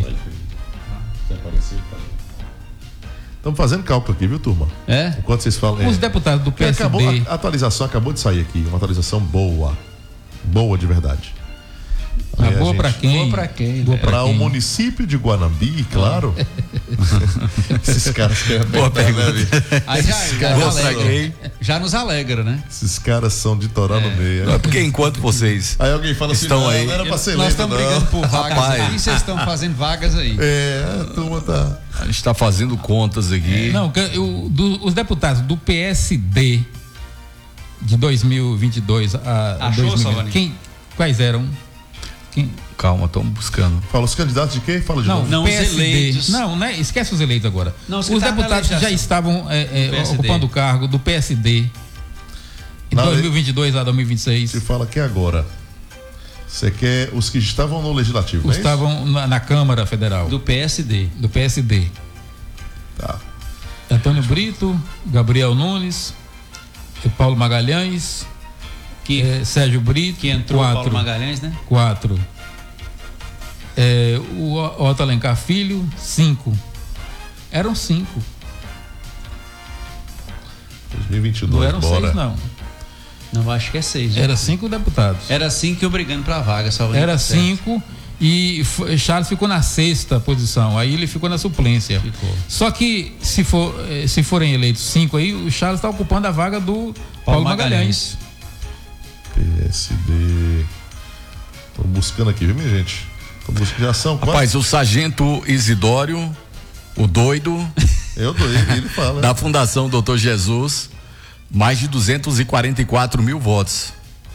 Estamos fazendo cálculo aqui, viu, turma? É? Enquanto vocês falam. Os é, deputados do que P S D. acabou, a atualização acabou de sair aqui, uma atualização boa. Boa de verdade. Ah, Aí a boa gente- pra quem? Boa pra quem, Boa né? pra Para o quem? município de Guanambi, claro. Esses caras querem Boa apertar, né, bicho? Aí já, já, Boa nos pra alegra. quem? Já nos alegra, né? Esses caras são de Toró no meio. Não é é. porque enquanto vocês Aí alguém fala assim, Estão não, aí. não era pra ser Nós eleito, estamos não. brigando por vagas Rapaz. aqui, vocês estão fazendo vagas aí. É, a turma tá. a gente está fazendo contas aqui. Não, que eu- do- os deputados do P S D de dois mil e vinte e dois a Achou, dois mil e Salvani? vinte, quem, quais eram? Quem? Calma, estamos buscando. Fala, os candidatos de quem? Fala de Não, novo. Não, os P S D. eleitos. Não, né? Esquece os eleitos agora. Não, os você tá na deputados que já legislação. estavam é, é, Do P S D. ocupando o cargo do P S D em Na dois mil e vinte e dois a dois mil e vinte e seis. Se fala aqui agora. Você quer os que estavam no legislativo, não é isso? Estavam na, na Câmara Federal Do P S D. do P S D. Tá. Antônio Brito, Gabriel Nunes, eh, Paulo Magalhães, Que, eh, Sérgio Brito, que entrou o quatro, Paulo Magalhães, né? quatro. Eh, o O- Otto Alencar Filho, cinco. Eram cinco, dois mil e vinte e não dois, eram bora. seis não. Não, acho que é seis. né? Era cinco deputados. Era cinco que eu brigando pra vaga, salvo Era engano, certo. cinco e f- Charles ficou na sexta posição. Aí ele ficou na suplência. Ficou. Só que se for eh, se forem eleitos cinco aí, o Charles está ocupando a vaga do Paulo, Magalhães. P S D. Tô buscando aqui, viu, minha gente? Tô buscando. Já são quase. Rapaz, o sargento Isidório, o doido, Eu dou ele, ele fala. da Fundação Doutor Jesus, mais de duzentos e quarenta e quatro mil votos.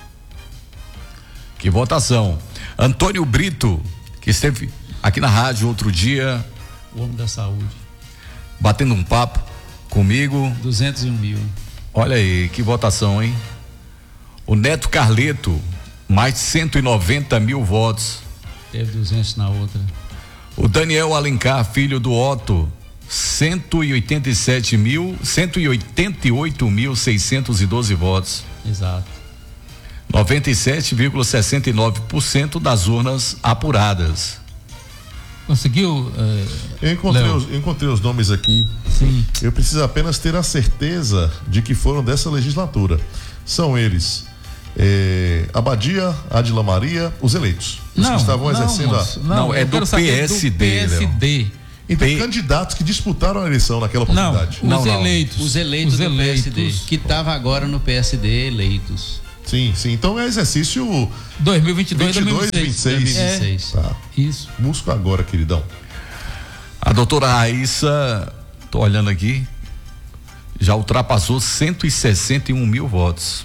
Que votação. Antônio Brito, que esteve aqui na rádio outro dia, O homem da saúde. batendo um papo comigo. duzentos e um mil. Olha aí, que votação, hein? O Neto Carleto, mais de cento e noventa mil votos. Teve duzentos na outra. O Daniel Alencar, filho do Otto, cento e oitenta e sete mil, cento e oitenta e oito mil seiscentos e doze votos. Exato. noventa e sete vírgula sessenta e nove por cento das urnas apuradas. Conseguiu? eh, Eu encontrei, Léo? os, eu encontrei os nomes aqui. sim. Eu preciso apenas ter a certeza de que foram dessa legislatura. São eles: É, Abadia, Adila Maria, os eleitos. Os Não, que estavam não, exercendo moço, a. não, Não, é eu do quero saber P S D, do P S D. Então, P- candidatos que disputaram a eleição naquela Não, oportunidade. os Não, não. eleitos. Os eleitos os do eleitos. P S D, que estava agora no P S D eleitos. Sim, sim. Então é exercício dois mil e vinte e dois, vinte e dois, vinte e seis. dois mil e vinte e seis. Tá. Isso. Busco agora, queridão. A doutora Raíssa, tô olhando aqui, já ultrapassou cento e sessenta e um mil votos.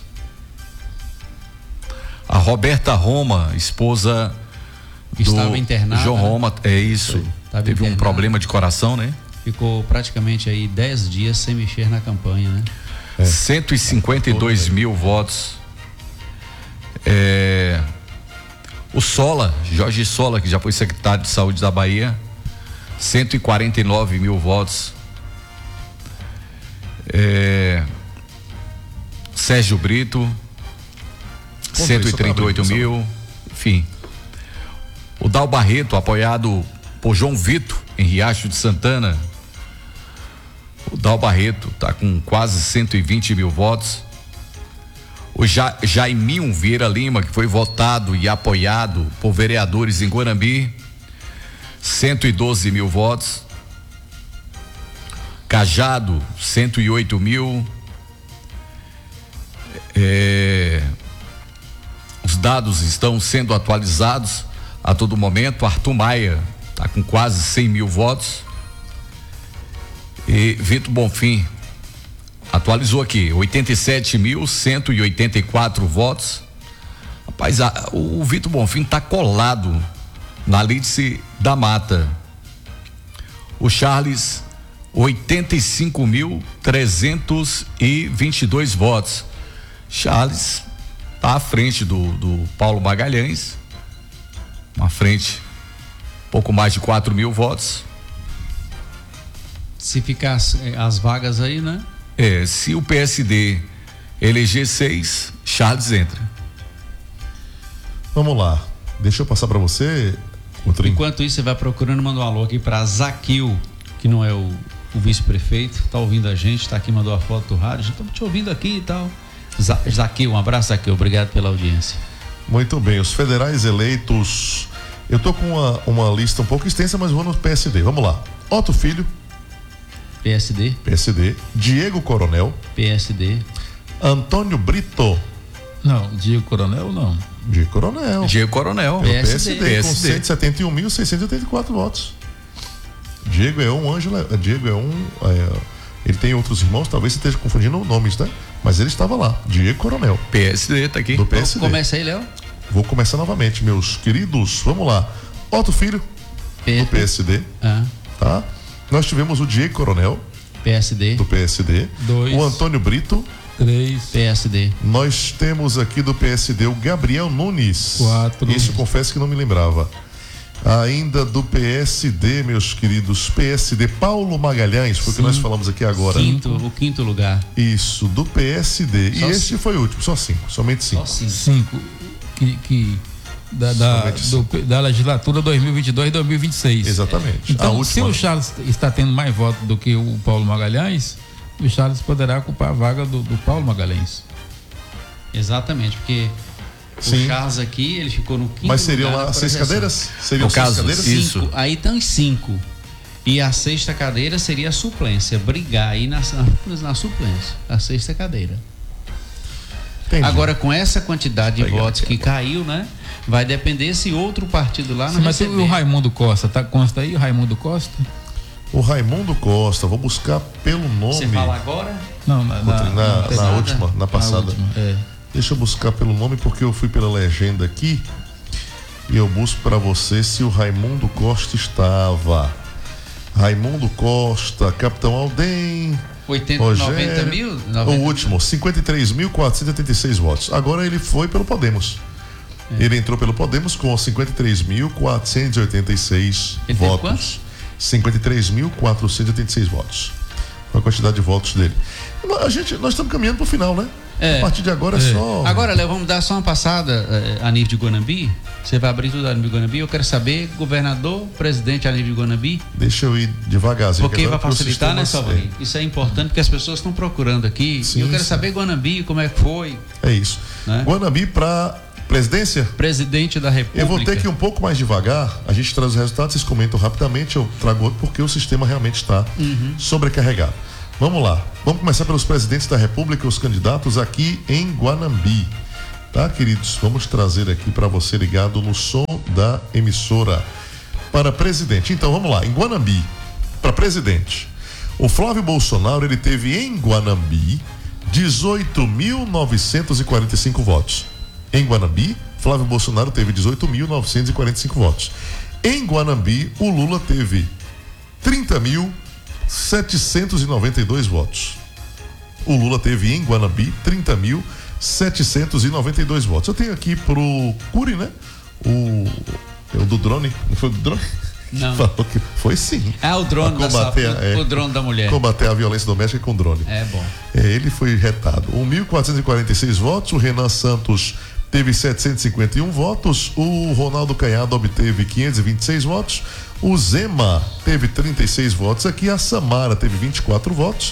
A Roberta Roma, esposa Que do estava internada, João né? Roma, é isso. Estava Teve um internada. problema de coração, né? Ficou praticamente aí dez dias sem mexer na campanha, né? É. cento e cinquenta e dois mil votos. É, o Sola, Jorge Sola, que já foi secretário de Saúde da Bahia, cento e quarenta e nove mil votos. É, Sérgio Brito, cento e trinta e oito mil. Enfim. O Dal Barreto, apoiado por João Vitor, em Riacho de Santana. O Dal Barreto está com quase cento e vinte mil votos. O ja, Jaiminho Vieira Lima, que foi votado e apoiado por vereadores em Guarambi, cento e doze mil votos. Cajado, cento e oito mil. É, os dados estão sendo atualizados a todo momento. Arthur Maia está com quase cem mil votos. E Vitor Bonfim atualizou aqui, oitenta e sete mil cento e oitenta e quatro votos. Rapaz, a, o, o Vitor Bonfim está colado na Lídice da Mata. O Charles, oitenta e cinco mil trezentos e vinte e dois votos. Charles está à frente do, do Paulo Magalhães, à frente, pouco mais de quatro mil votos. Se ficar as, as vagas aí, né? É, se o P S D eleger seis, Charles entra. Vamos lá. Deixa eu passar para você, Coutrinho. Enquanto isso, você vai procurando, manda um alô aqui para Zaquil, que não é o, o vice-prefeito, tá ouvindo a gente, tá aqui, mandou a foto do rádio, estamos te ouvindo aqui e tal. Za, Zaquil, um abraço, Zaquil, obrigado pela audiência. Muito bem, os federais eleitos. Eu tô com uma, uma lista um pouco extensa, mas vou no P S D. Vamos lá. Otto Filho, P S D, P S D. Diego Coronel, P S D, Antônio Brito, Não, Diego Coronel não. Diego Coronel, Diego Coronel. P S D, P S D, com P S D. cento e setenta e um mil seiscentos e oitenta e quatro votos. Diego é um anjo, Diego é um. É, ele tem outros irmãos, talvez você esteja confundindo nomes, né? Mas ele estava lá, Diego Coronel, P S D tá aqui. do P S D. Começa aí, Léo. Vou começar novamente, meus queridos. Vamos lá. Otto Filho, do P S D, Ah, tá? Nós tivemos o Diego Coronel, P S D, do P S D. Dois. O Antônio Brito. Três. P S D, Nós temos aqui do P S D o Gabriel Nunes. Quatro. Isso eu confesso que não me lembrava. Ainda do P S D, meus queridos, P S D Paulo Magalhães, foi o que nós falamos aqui agora. quinto, o quinto lugar. Isso, do P S D. Só e esse cinco. foi o último, só cinco, somente cinco. Só cinco. Cinco. Que, que da, da, Somente do- da legislatura dois mil e vinte e dois e dois mil e vinte e seis. Exatamente. A Então, se última. o Charles está tendo mais votos do que o Paulo Magalhães, o Charles poderá ocupar a vaga do, do Paulo Magalhães. Exatamente, porque Sim. o Charles aqui, ele ficou no quinto Mas seriam lugar lá na seis projeção. cadeiras? Seriam No seis caso, cadeiras? sim. Isso. Cinco. Aí estão em cinco. E a sexta cadeira seria a suplência. Brigar aí na, na, na suplência. A sexta cadeira. Entendi. Agora, com essa quantidade de Legal, votos que caiu, né? Vai depender se outro partido lá não Mas receber. o Raimundo Costa, tá, consta aí o Raimundo Costa? O Raimundo Costa, vou buscar pelo nome. Você fala agora? Não, na, na, Outra, na, tem na nada. última, na na passada. última, é. Deixa eu buscar pelo nome porque eu fui pela legenda aqui e eu busco para você se o Raimundo Costa estava. Raimundo Costa, Capitão Aldem, oitenta, Rogério, noventa mil? o noventa último, cinquenta e três mil quatrocentos e oitenta e seis votos. Agora ele foi pelo Podemos. Ele entrou pelo Podemos com cinquenta e três mil quatrocentos e oitenta e seis Ele teve votos. quantos? cinquenta e três mil quatrocentos e oitenta e seis votos. Foi a quantidade de votos dele. A gente, nós estamos caminhando para o final, né? É. A partir de agora é, é só... Agora, Léo, vamos dar só uma passada eh, a nível de Guanambi. Você vai abrir tudo a nível de Guanambi. Eu quero saber, governador, presidente a nível de Guanambi. Deixa eu ir devagarzinho. Porque vai facilitar, né, Salvador? É. Isso é importante porque as pessoas estão procurando aqui. Sim, e eu quero sim. saber Guanambi, como é que foi. É isso. Né? Guanambi para presidência? Presidente da República. Eu vou ter que ir um pouco mais devagar. A gente traz os resultados, vocês comentam rapidamente. Eu trago outro porque o sistema realmente está Uhum. sobrecarregado. Vamos lá. Vamos começar pelos presidentes da República, os candidatos aqui em Guanambi. Tá, queridos? Vamos trazer aqui para você ligado no som da emissora. Para presidente. Então, vamos lá. Em Guanambi, para presidente. O Flávio Bolsonaro, ele teve em Guanambi dezoito mil novecentos e quarenta e cinco votos. Em Guanambi, Flávio Bolsonaro teve dezoito mil novecentos e quarenta e cinco votos. Em Guanambi, o Lula teve trinta mil setecentos e noventa e dois votos. O Lula teve em Guanambi trinta mil setecentos e noventa e dois votos. Eu tenho aqui pro Cury, né? O, é o do drone. Não foi do drone? Não. Falou que foi sim. Ah, o drone da combater, sua, é, o drone da mulher. Combater a violência doméstica com drone. É bom. É, ele foi retado. O mil quatrocentos e quarenta e seis votos. O Renan Santos teve setecentos e cinquenta e um votos. O Ronaldo Caiado obteve quinhentos e vinte e seis votos. O Zema teve trinta e seis votos aqui. A Samara teve vinte e quatro votos.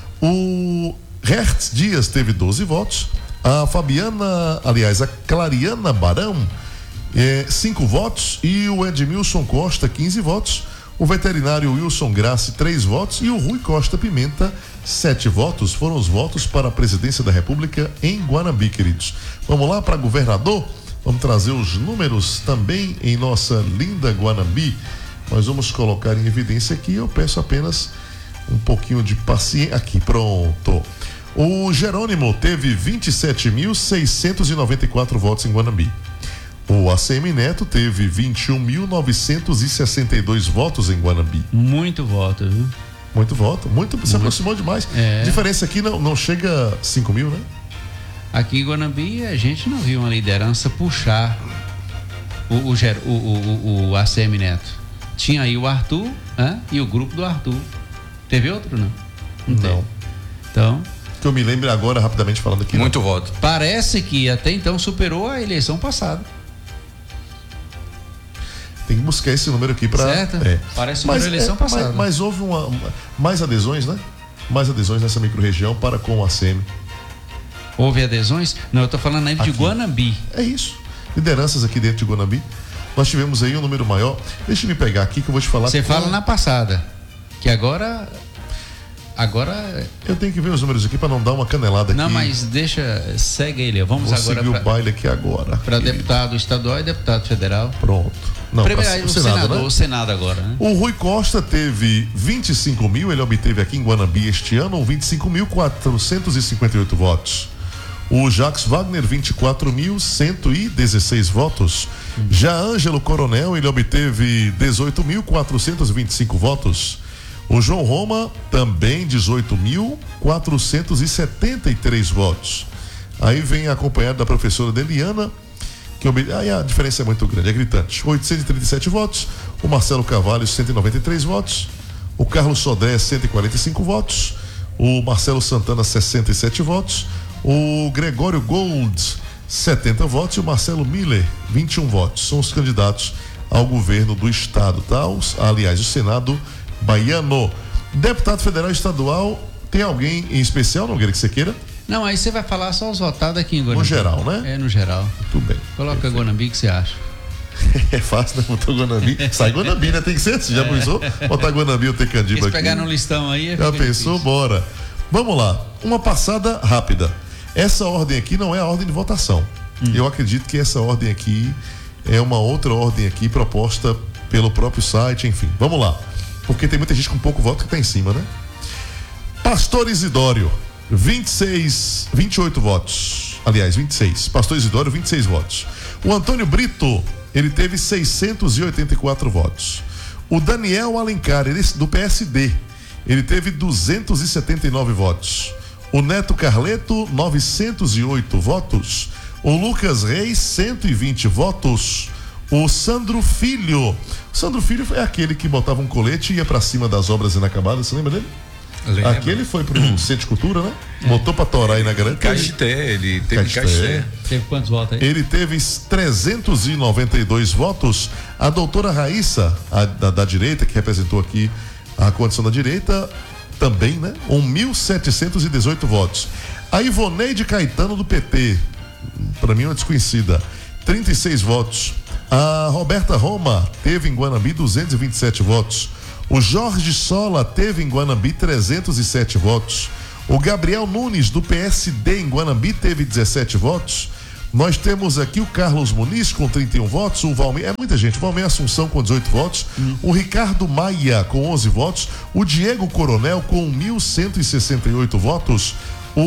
O Hertz Dias teve doze votos. A Fabiana, aliás, a Clariana Barão, é, cinco votos. E o Edmilson Costa, quinze votos. O veterinário Wilson Grace, três votos. E o Rui Costa Pimenta, sete votos. Foram os votos para a presidência da República em Guanambi, queridos. Vamos lá para governador? Vamos trazer os números também em nossa linda Guanambi. Nós vamos colocar em evidência aqui. Eu peço apenas um pouquinho de paciência. Aqui, pronto. O Jerônimo teve vinte e sete mil seiscentos e noventa e quatro votos em Guanambi. O A C M Neto teve vinte e um mil novecentos e sessenta e dois votos em Guanambi. Muito voto, viu? Muito voto, muito, se aproximou demais. É. Diferença aqui não, não chega a cinco mil, né? Aqui em Guanambi a gente não viu uma liderança puxar o, o, Ger- o, o, o A C M Neto. Tinha aí o Arthur, né? E o grupo do Arthur. Teve outro, não? Não. teve. Então, Que eu me lembro agora, rapidamente falando aqui. Muito voto. parece que até então superou a eleição passada. Tem que buscar esse número aqui para. Certo? É. Parece que superou a eleição é, passada. Mas, mas houve uma, uma- mais adesões, né? Mais adesões nessa microrregião para com o A C M. Houve adesões? Não, eu tô falando aí de Aqui. Guanambi. É isso. Lideranças aqui dentro de Guanambi. Nós tivemos aí um número maior. Deixa eu me pegar aqui que eu vou te falar. Você com- fala na passada. Que agora. Agora. Eu tenho que ver os números aqui para não dar uma canelada aqui. Não, mas deixa. Segue ele. Vamos Vou agora seguir o pra- baile aqui agora. para Aqui. deputado estadual e deputado federal. Pronto. Não, Primeiro, pra- o, senador, o Senado agora, né? O Rui Costa teve vinte e cinco mil, ele obteve aqui em Guanambi este ano vinte e cinco mil quatrocentos e cinquenta e oito votos. O Jacques Wagner, vinte e quatro mil cento e dezesseis votos. Já Ângelo Coronel, ele obteve dezoito mil quatrocentos e vinte e cinco votos. O João Roma, também dezoito mil quatrocentos e setenta e três votos. Aí vem acompanhado da professora Deliana, que obte... aí a diferença é muito grande, é gritante. oitocentos e trinta e sete votos. O Marcelo Carvalho, cento e noventa e três votos. O Carlos Sodré, cento e quarenta e cinco votos. O Marcelo Santana, sessenta e sete votos. O Gregório Gold, setenta votos. E o Marcelo Miller, vinte e um votos. São os candidatos ao governo do estado, tá? Os, aliás, o Senado baiano. Deputado federal e estadual, tem alguém em especial, Nogueira, que você queira? Não, aí você vai falar só os votados aqui em Guanambi. No geral, né? É, no geral. Tudo bem. Coloca Guanambi, o que você acha? É fácil, né? Botou Guanambi. Sai Guanambi, né? Tem que ser assim. Já pensou? Botar Guanambi ou ter Candiba Se aqui. pegar no listão aí, Já fica pensou? difícil. Bora. Vamos lá. Uma passada rápida. Essa ordem aqui não é a ordem de votação. Hum. Eu acredito que essa ordem aqui é uma outra ordem aqui proposta pelo próprio site, enfim. Vamos lá. Porque tem muita gente com pouco voto que tá em cima, né? Pastor Isidório, vinte e seis, vinte e oito votos. Aliás, vinte e seis. Pastor Isidório, vinte e seis votos. O Antônio Brito, ele teve seiscentos e oitenta e quatro votos. O Daniel Alencar, ele, do P S D, ele teve duzentos e setenta e nove votos. O Neto Carleto, novecentos e oito votos. O Lucas Reis, cento e vinte votos. O Sandro Filho. Sandro Filho foi aquele que botava um colete e ia pra cima das obras inacabadas, você lembra dele? Lembra. Aqui ele foi pro Centro de Cultura, né? É. Botou pra torar aí na grande. Caxité, ele teve Caxité. Teve quantos votos aí? Ele teve trezentos e noventa e dois votos. A doutora Raíssa, a, da, da direita, que representou aqui a condição da direita, também, né? mil setecentos e dezoito votos. A Ivoneide Caetano, do P T, para mim é uma desconhecida, trinta e seis votos. A Roberta Roma teve em Guanambi duzentos e vinte e sete votos. O Jorge Sola teve em Guanambi trezentos e sete votos. O Gabriel Nunes, do P S D em Guanambi, teve dezessete votos. Nós temos aqui o Carlos Muniz com trinta e um votos, o Valmir, é muita gente, o Valmir Assunção com dezoito votos, hum. o Ricardo Maia com onze votos, o Diego Coronel com mil cento e sessenta e oito votos,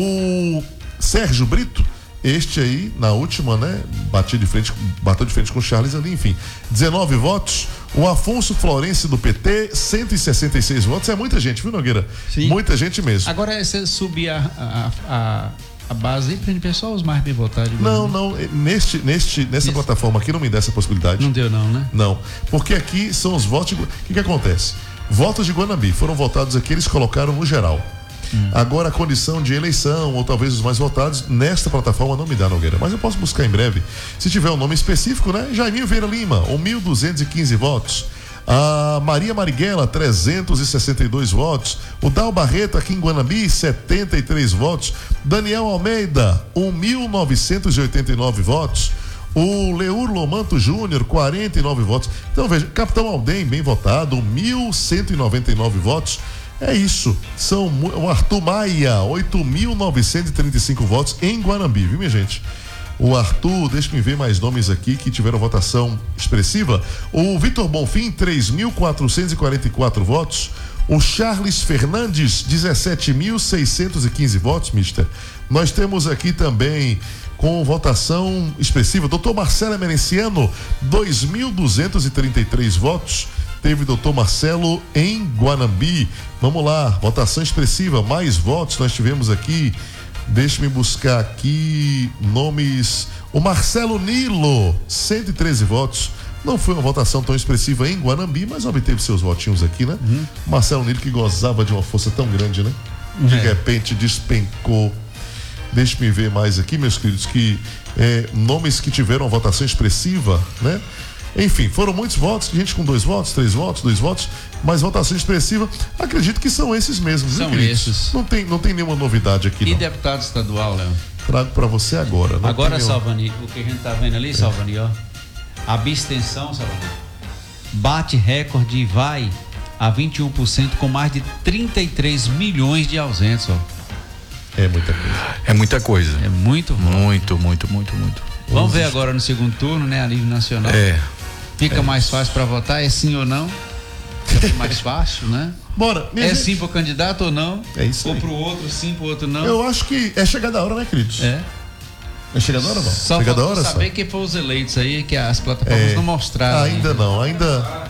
o Sérgio Brito, este aí, na última, né, bateu de frente, bateu de frente com o Charles ali, enfim, dezenove votos, o Afonso Florencio do P T, cento e sessenta e seis votos, é muita gente, viu, Nogueira? Sim. Muita gente mesmo. Agora, você subir a, a, a, a base aí pra gente ver só os mais bem votados. Não, não, neste, neste, nessa Nesse... plataforma aqui não me dá essa possibilidade. Não deu não, né? Não, porque aqui são os votos, de... o que que acontece? Votos de Guanambi foram votados aqui, eles colocaram no geral. Hum. Agora a condição de eleição, ou talvez os mais votados, nesta plataforma não me dá, Nogueira, mas eu posso buscar em breve. Se tiver um nome específico, né? Jaiminho Vieira Lima, mil duzentos e quinze votos. A Maria Marighella, trezentos e sessenta e dois votos. O Dal Barreto, aqui em Guanambi, setenta e três votos. Daniel Almeida, mil novecentos e oitenta e nove votos. O Leur Lomanto Júnior, quarenta e nove votos. Então veja, Capitão Aldem, bem votado, mil cento e noventa e nove votos. É isso, são o Arthur Maia, oito mil novecentos e trinta e cinco votos em Guanambi, viu, minha gente? O Arthur, deixa-me ver mais nomes aqui que tiveram votação expressiva. O Vitor Bonfim, três mil quatrocentos e quarenta e quatro votos. O Charles Fernandes, dezessete mil seiscentos e quinze votos, mister. Nós temos aqui também, com votação expressiva, doutor Marcelo Emerenciano, dois mil duzentos e trinta e três votos. Teve doutor Marcelo em Guanambi. Vamos lá, votação expressiva, mais votos nós tivemos aqui. Deixe-me buscar aqui nomes. O Marcelo Nilo, cento e treze votos. Não foi uma votação tão expressiva em Guanambi, mas obteve seus votinhos aqui, né? Uhum. Marcelo Nilo, que gozava de uma força tão grande, né? De é. repente despencou. Deixe-me ver mais aqui, meus queridos, que é, nomes que tiveram uma votação expressiva, né? Enfim, foram muitos votos, gente com dois votos, três votos, dois votos, mas votação expressiva, acredito que são esses mesmos, são viu, esses. Não tem, não tem nenhuma novidade aqui, e não. Deputado estadual, Léo? Trago para você agora. Não agora, nenhuma... Salvani, o que a gente tá vendo ali, é. Salvani, ó, a abstenção, Salvani, bate recorde e vai a vinte e um por cento com mais de trinta e três milhões de ausentes, ó. É muita coisa. É muita coisa. É muito, muito, muito, muito, muito. Vamos ver agora no segundo turno, né, a nível nacional. É. Fica é mais isso. fácil para votar, é sim ou não? Fica mais fácil, né? Bora. É gente... sim pro candidato ou não? É isso ou aí. pro outro sim, pro outro não? Eu acho que é chegada a hora, né, queridos? É. É chegada a hora, não? Só chegada a hora, só. saber quem foram os eleitos aí, que as plataformas é. não mostraram. Ainda não, ainda...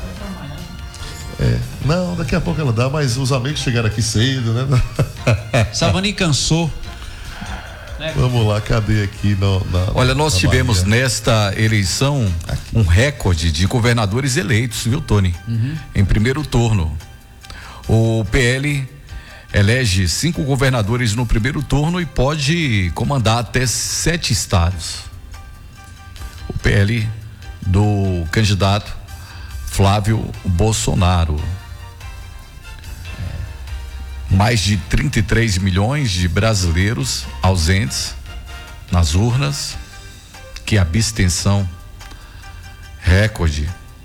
É. Não, daqui a pouco ela dá, mas os amigos chegaram aqui cedo, né? Savani cansou. Vamos lá, cadê aqui no, na, Olha, nós na tivemos Bahia. Nesta eleição aqui um recorde de governadores eleitos, viu, Tony? Uhum. Em primeiro turno. O P L elege cinco governadores no primeiro turno e pode comandar até sete estados. O P L do candidato Flávio Bolsonaro. Mais de trinta e três milhões de brasileiros ausentes nas urnas, que abstenção recorde.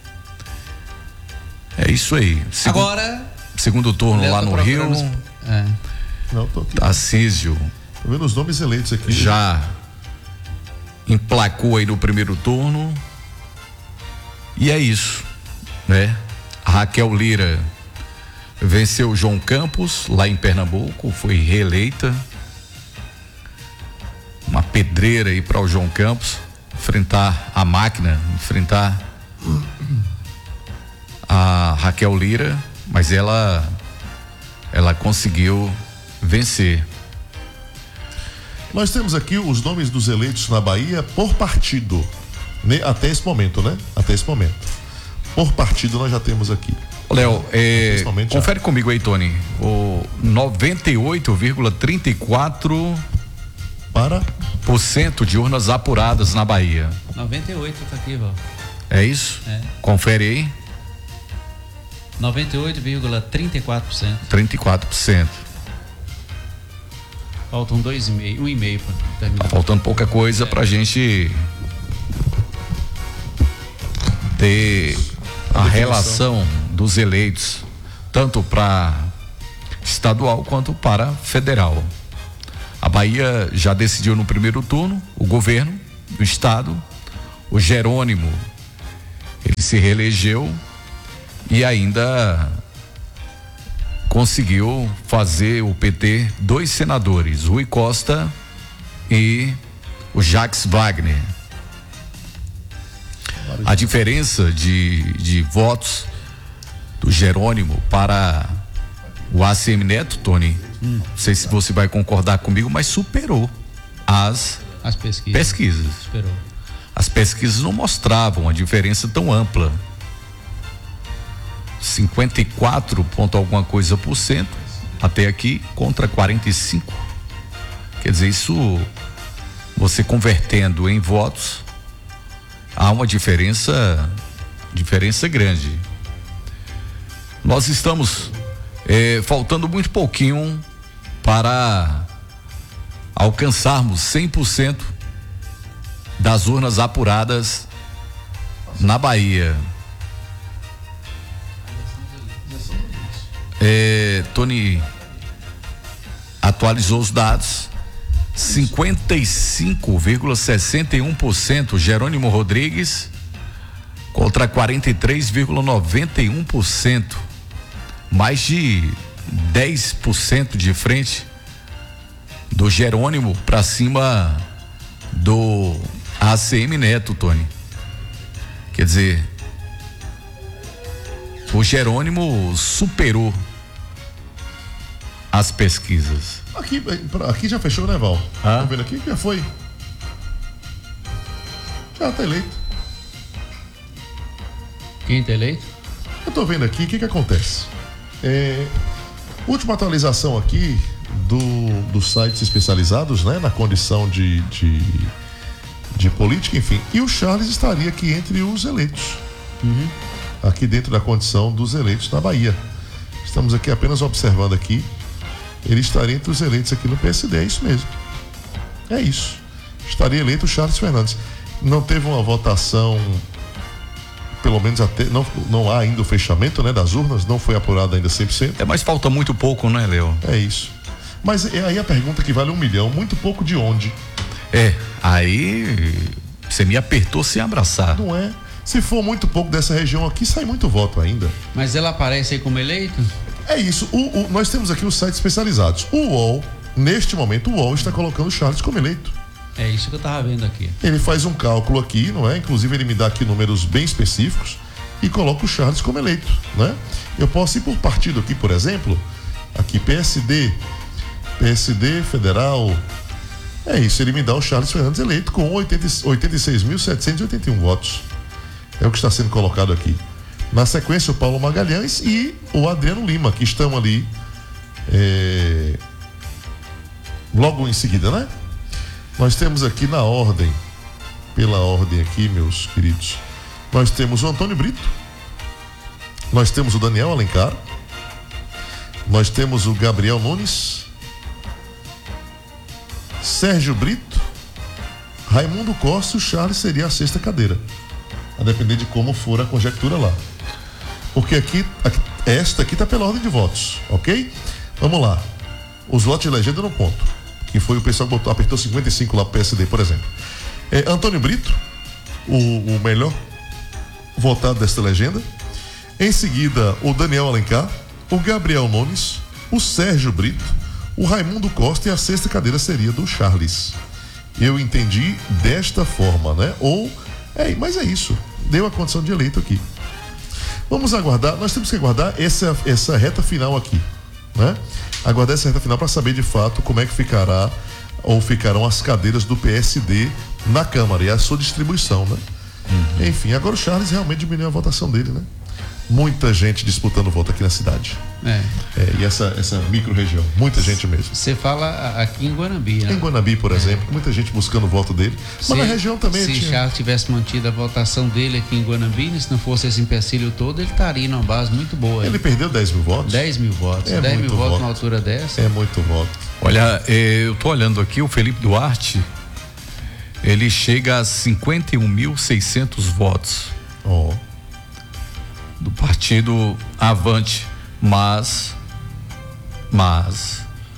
É isso aí. Segu Agora, segundo turno lá no Rio, os... é. Não, tô aqui. Tarcísio. Tô vendo os nomes eleitos aqui. Já emplacou aí no primeiro turno. E é isso, né? A Raquel Lira venceu João Campos lá em Pernambuco, foi reeleita. Uma pedreira aí para o João Campos enfrentar a máquina, enfrentar a Raquel Lira, mas ela ela conseguiu vencer. Nós temos aqui os nomes dos eleitos na Bahia por partido, né? Até esse momento, né? Até esse momento. Por partido nós já temos aqui. Léo, é, confere já. comigo aí, Tony. O noventa e oito vírgula trinta e quatro para por cento de urnas apuradas na Bahia. noventa e oito tá aqui, Val. É isso? É. Confere aí. noventa e oito vírgula trinta e quatro por cento. trinta e quatro por cento. Faltam dois e meio, um e meio para terminar. Tá faltando pouca coisa é. pra gente ter a, a relação dos eleitos, tanto para estadual quanto para federal. A Bahia já decidiu no primeiro turno, o governo do estado, o Jerônimo, ele se reelegeu e ainda conseguiu fazer o P T dois senadores, Rui Costa e o Jacques Wagner. A diferença de, de votos do Jerônimo para o A C M Neto, Tony, hum. não sei se você vai concordar comigo, mas superou as, as pesquisas. pesquisas. Superou. As pesquisas não mostravam a diferença tão ampla. cinquenta e quatro ponto alguma coisa por cento até aqui contra quarenta e cinco. Quer dizer, isso você convertendo em votos, há uma diferença diferença grande. Nós estamos é, faltando muito pouquinho para alcançarmos cem por cento das urnas apuradas na Bahia. É, Tony atualizou os dados. cinquenta e cinco vírgula sessenta e um por cento Jerônimo Rodrigues contra quarenta e três vírgula noventa e um por cento, mais de dez por cento de frente do Jerônimo para cima do A C M Neto, Tony. Quer dizer, o Jerônimo superou as pesquisas. Aqui, aqui já fechou, né, Val? Ah? Tá vendo aqui? Já foi. Já tá eleito. Quem tá eleito? Eu tô vendo aqui, o que que acontece? É, última atualização aqui do, dos sites especializados, né? Na condição de, de, de política, enfim. E o Charles estaria aqui entre os eleitos. Uhum. Aqui dentro da condição dos eleitos na Bahia. Estamos aqui apenas observando aqui. Ele estaria entre os eleitos aqui no P S D, é isso mesmo. É isso. Estaria eleito o Charles Fernandes. Não teve uma votação, pelo menos até, não, não há ainda o fechamento, né, das urnas, não foi apurado ainda cem por cento. É, mas falta muito pouco, né, Léo? É isso. Mas é aí a pergunta que vale um milhão, muito pouco de onde? É, aí você me apertou sem abraçar. Não é? Se for muito pouco dessa região aqui, sai muito voto ainda. Mas ela aparece aí como eleito? É isso. O, o, nós temos aqui os sites especializados. O U O L, neste momento, o U O L está colocando o Charles como eleito. É isso que eu tava vendo aqui. Ele faz um cálculo aqui, não é? Inclusive ele me dá aqui números bem específicos e coloca o Charles como eleito, né? Eu posso ir por partido aqui, por exemplo, aqui P S D, P S D Federal. É isso, ele me dá o Charles Fernandes eleito com oitenta e seis mil setecentos e oitenta e um votos. É o que está sendo colocado aqui. Na sequência, o Paulo Magalhães e o Adriano Lima, que estão ali é, logo em seguida, né? Nós temos aqui na ordem, pela ordem aqui, meus queridos, nós temos o Antônio Brito, nós temos o Daniel Alencar, nós temos o Gabriel Nunes, Sérgio Brito, Raimundo Costa e o Charles seria a sexta cadeira, a depender de como for a conjectura lá. Porque aqui, aqui esta aqui está pela ordem de votos, ok? Vamos lá. Os votos de legenda no ponto, que foi o pessoal que botou, apertou cinquenta e cinco lá pro P S D, por exemplo. É, Antônio Brito, o, o melhor votado desta legenda. Em seguida, o Daniel Alencar, o Gabriel Nunes, o Sérgio Brito, o Raimundo Costa e a sexta cadeira seria do Charles. Eu entendi desta forma, né? Ou, é, mas é isso. Deu a condição de eleito aqui. Vamos aguardar, nós temos que aguardar essa, essa reta final aqui, né? Aguardar essa reta final para saber de fato como é que ficará ou ficarão as cadeiras do P S D na Câmara e a sua distribuição, né? Uhum. Enfim, agora o Charles realmente diminuiu a votação dele, né? muita gente disputando voto aqui na cidade. É. É, e essa, essa micro-região, muita gente mesmo. Você fala aqui em Guanambi, né? Em Guanambi, por exemplo, muita gente buscando o voto dele. Mas Se- na região também Se tinha. Charles tivesse mantido a votação dele aqui em Guanambi, se não fosse esse empecilho todo, ele estaria numa base muito boa. Ele perdeu dez mil votos? dez mil votos. É dez muito mil votos voto. numa altura dessa. É muito voto. Olha, eh, eu tô olhando aqui, o Felipe Duarte, ele chega a cinquenta e um mil e seiscentos votos Ó. do partido Avante, mas, mas,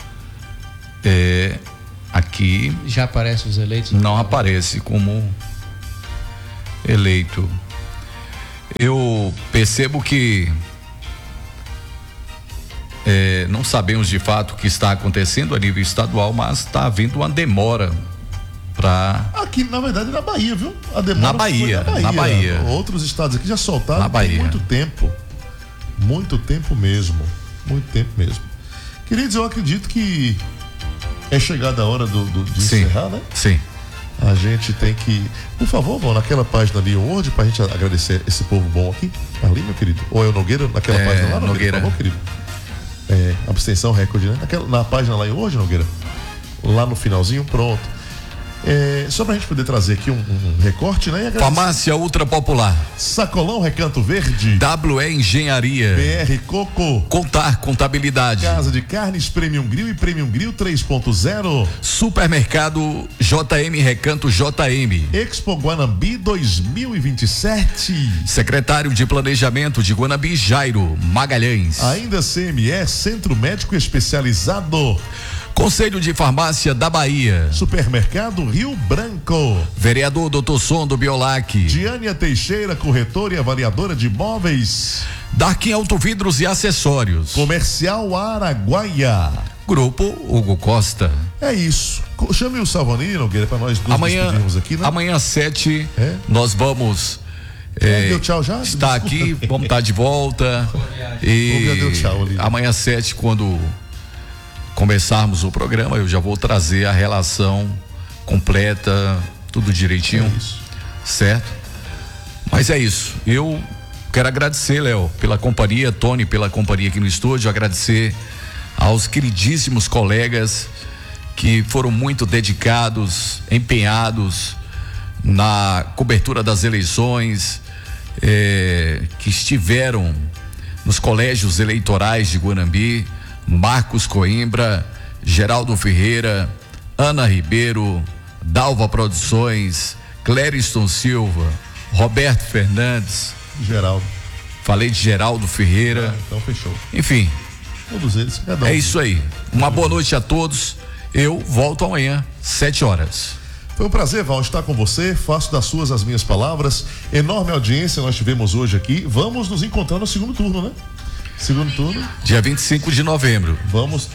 é, aqui Já aparecem os eleitos? não aparece como eleito. Eu percebo que é, não sabemos de fato o que está acontecendo a nível estadual, mas está havendo uma demora para Aqui, na verdade, na Bahia, viu? A demora Na Bahia, foi na Bahia. Outros estados aqui já soltaram Na tem Bahia. muito tempo. Muito tempo mesmo. Muito tempo mesmo. Queridos, eu acredito que é chegada a hora do, do, de sim, encerrar, né? sim. A gente tem que. Por favor, vão naquela página ali hoje pra gente agradecer esse povo bom aqui. Ali, meu querido. Ou é o Nogueira? Naquela É, página lá, Nogueira, Nogueira. por favor, querido. É, abstenção recorde, né? Naquela, na página lá em hoje, Nogueira. Lá no finalzinho, pronto. É, só pra gente poder trazer aqui um, um recorte, né? E agradecer. Farmácia Ultra Popular, Sacolão Recanto Verde. W E Engenharia, B R Coco. Contar Contabilidade, Casa de Carnes Premium Grill e Premium Grill três ponto zero. Supermercado J M Recanto J M, Expo Guanambi dois mil e vinte e sete. Secretário de Planejamento de Guanambi, Jairo Magalhães. Ainda C M E, Centro Médico Especializado. Conselho de Farmácia da Bahia, Supermercado Rio Branco. vereador doutor Sondo Biolac, Diânia Teixeira, corretora e avaliadora de imóveis. Darkin Autovidros e Acessórios, Comercial Araguaia. Grupo Hugo Costa. É isso. Co- Chame o Salvanini, Nogueira, para nós nos Amanhã, despedirmos aqui, né? amanhã às sete, É? nós vamos É, deu tchau já? estar aqui, vamos estar de volta. E Já deu tchau ali. amanhã às sete, quando começarmos o programa, eu já vou trazer a relação completa, tudo direitinho, É isso. certo? Mas é isso. Eu quero agradecer, Léo, pela companhia, Tony, pela companhia aqui no estúdio, agradecer aos queridíssimos colegas que foram muito dedicados, empenhados na cobertura das eleições, eh, que estiveram nos colégios eleitorais de Guanambi, Marcos Coimbra, Geraldo Ferreira, Ana Ribeiro, Dalva Produções, Clériston Silva, Roberto Fernandes, Geraldo. falei de Geraldo Ferreira, Então fechou. enfim, Todos eles, cada um. é isso aí. Uma boa noite a todos. Eu volto amanhã, sete horas. Foi um prazer, Val, estar com você. Faço das suas as minhas palavras. Enorme audiência nós tivemos hoje aqui. Vamos nos encontrar no segundo turno, né? Segundo turno. Dia vinte e cinco de novembro. Vamos.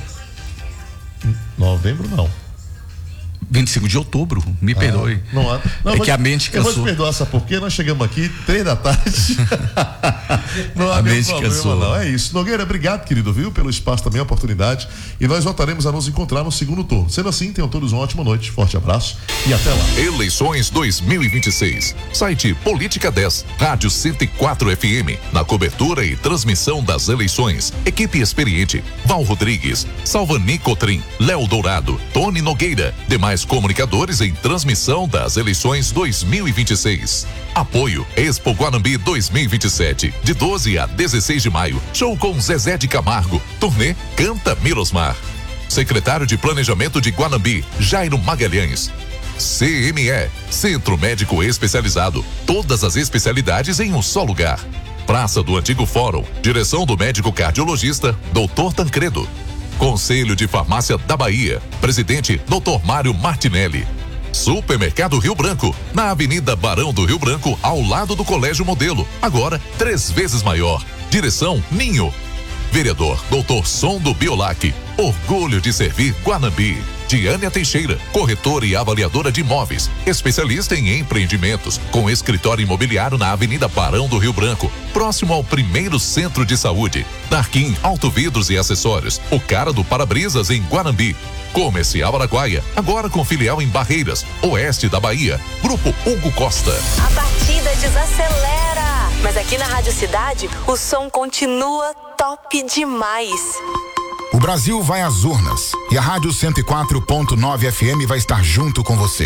Novembro não. vinte e cinco de outubro, me perdoe. Não, há- não, é vou que te- a mente Eu vou te cansou. perdoar, sabe por quê? Nós chegamos aqui três da tarde. Não há A nenhum mente problema, cansou. não. É isso. Nogueira, obrigado, querido, viu? Pelo espaço também, a oportunidade. E nós voltaremos a nos encontrar no segundo turno. Sendo assim, tenham todos uma ótima noite. Forte abraço e até lá. Eleições dois mil e vinte e seis. Site Política dez, Rádio cento e quatro F M. Na cobertura e transmissão das eleições. Equipe experiente: Val Rodrigues, Salvani Cotrim, Léo Dourado, Tony Nogueira. Demais comunicadores em transmissão das eleições dois mil e vinte e seis. Apoio Expo Guanambi dois mil e vinte e sete. De doze a dezesseis de maio. Show com Zezé de Camargo. Turnê Canta Mirosmar. Secretário de Planejamento de Guanambi, Jairo Magalhães. C M E, Centro Médico Especializado. Todas as especialidades em um só lugar. Praça do Antigo Fórum. Direção do médico cardiologista, doutor Tancredo. Conselho de Farmácia da Bahia. Presidente, doutor Mário Martinelli. Supermercado Rio Branco, na Avenida Barão do Rio Branco, ao lado do Colégio Modelo. Agora, três vezes maior. Direção Ninho. Vereador doutor Sondo Biolac. Orgulho de servir Guanambi. Diânia Teixeira, corretora e avaliadora de imóveis, especialista em empreendimentos, com escritório imobiliário na Avenida Barão do Rio Branco, próximo ao primeiro centro de saúde. Darkin Autovidros e Acessórios, o cara do para-brisas em Guanambi. Comercial Araguaia, agora com filial em Barreiras, oeste da Bahia. Grupo Hugo Costa. A batida desacelera, mas a aqui na Rádio Cidade, o som continua top demais. O Brasil vai às urnas e a Rádio cento e quatro ponto nove F M vai estar junto com você.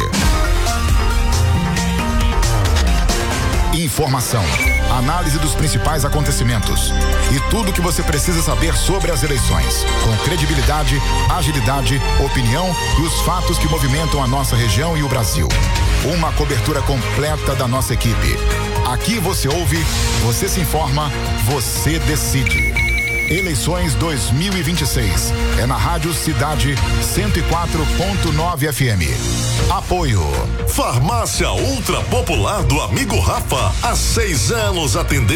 Informação, análise dos principais acontecimentos e tudo o que você precisa saber sobre as eleições, com credibilidade, agilidade, opinião e os fatos que movimentam a nossa região e o Brasil. Uma cobertura completa da nossa equipe. Aqui você ouve, você se informa, você decide. Eleições dois mil e vinte e seis. É na Rádio Cidade cento e quatro ponto nove F M. Apoio. Farmácia Ultra Popular do amigo Rafa. Há seis anos atendendo.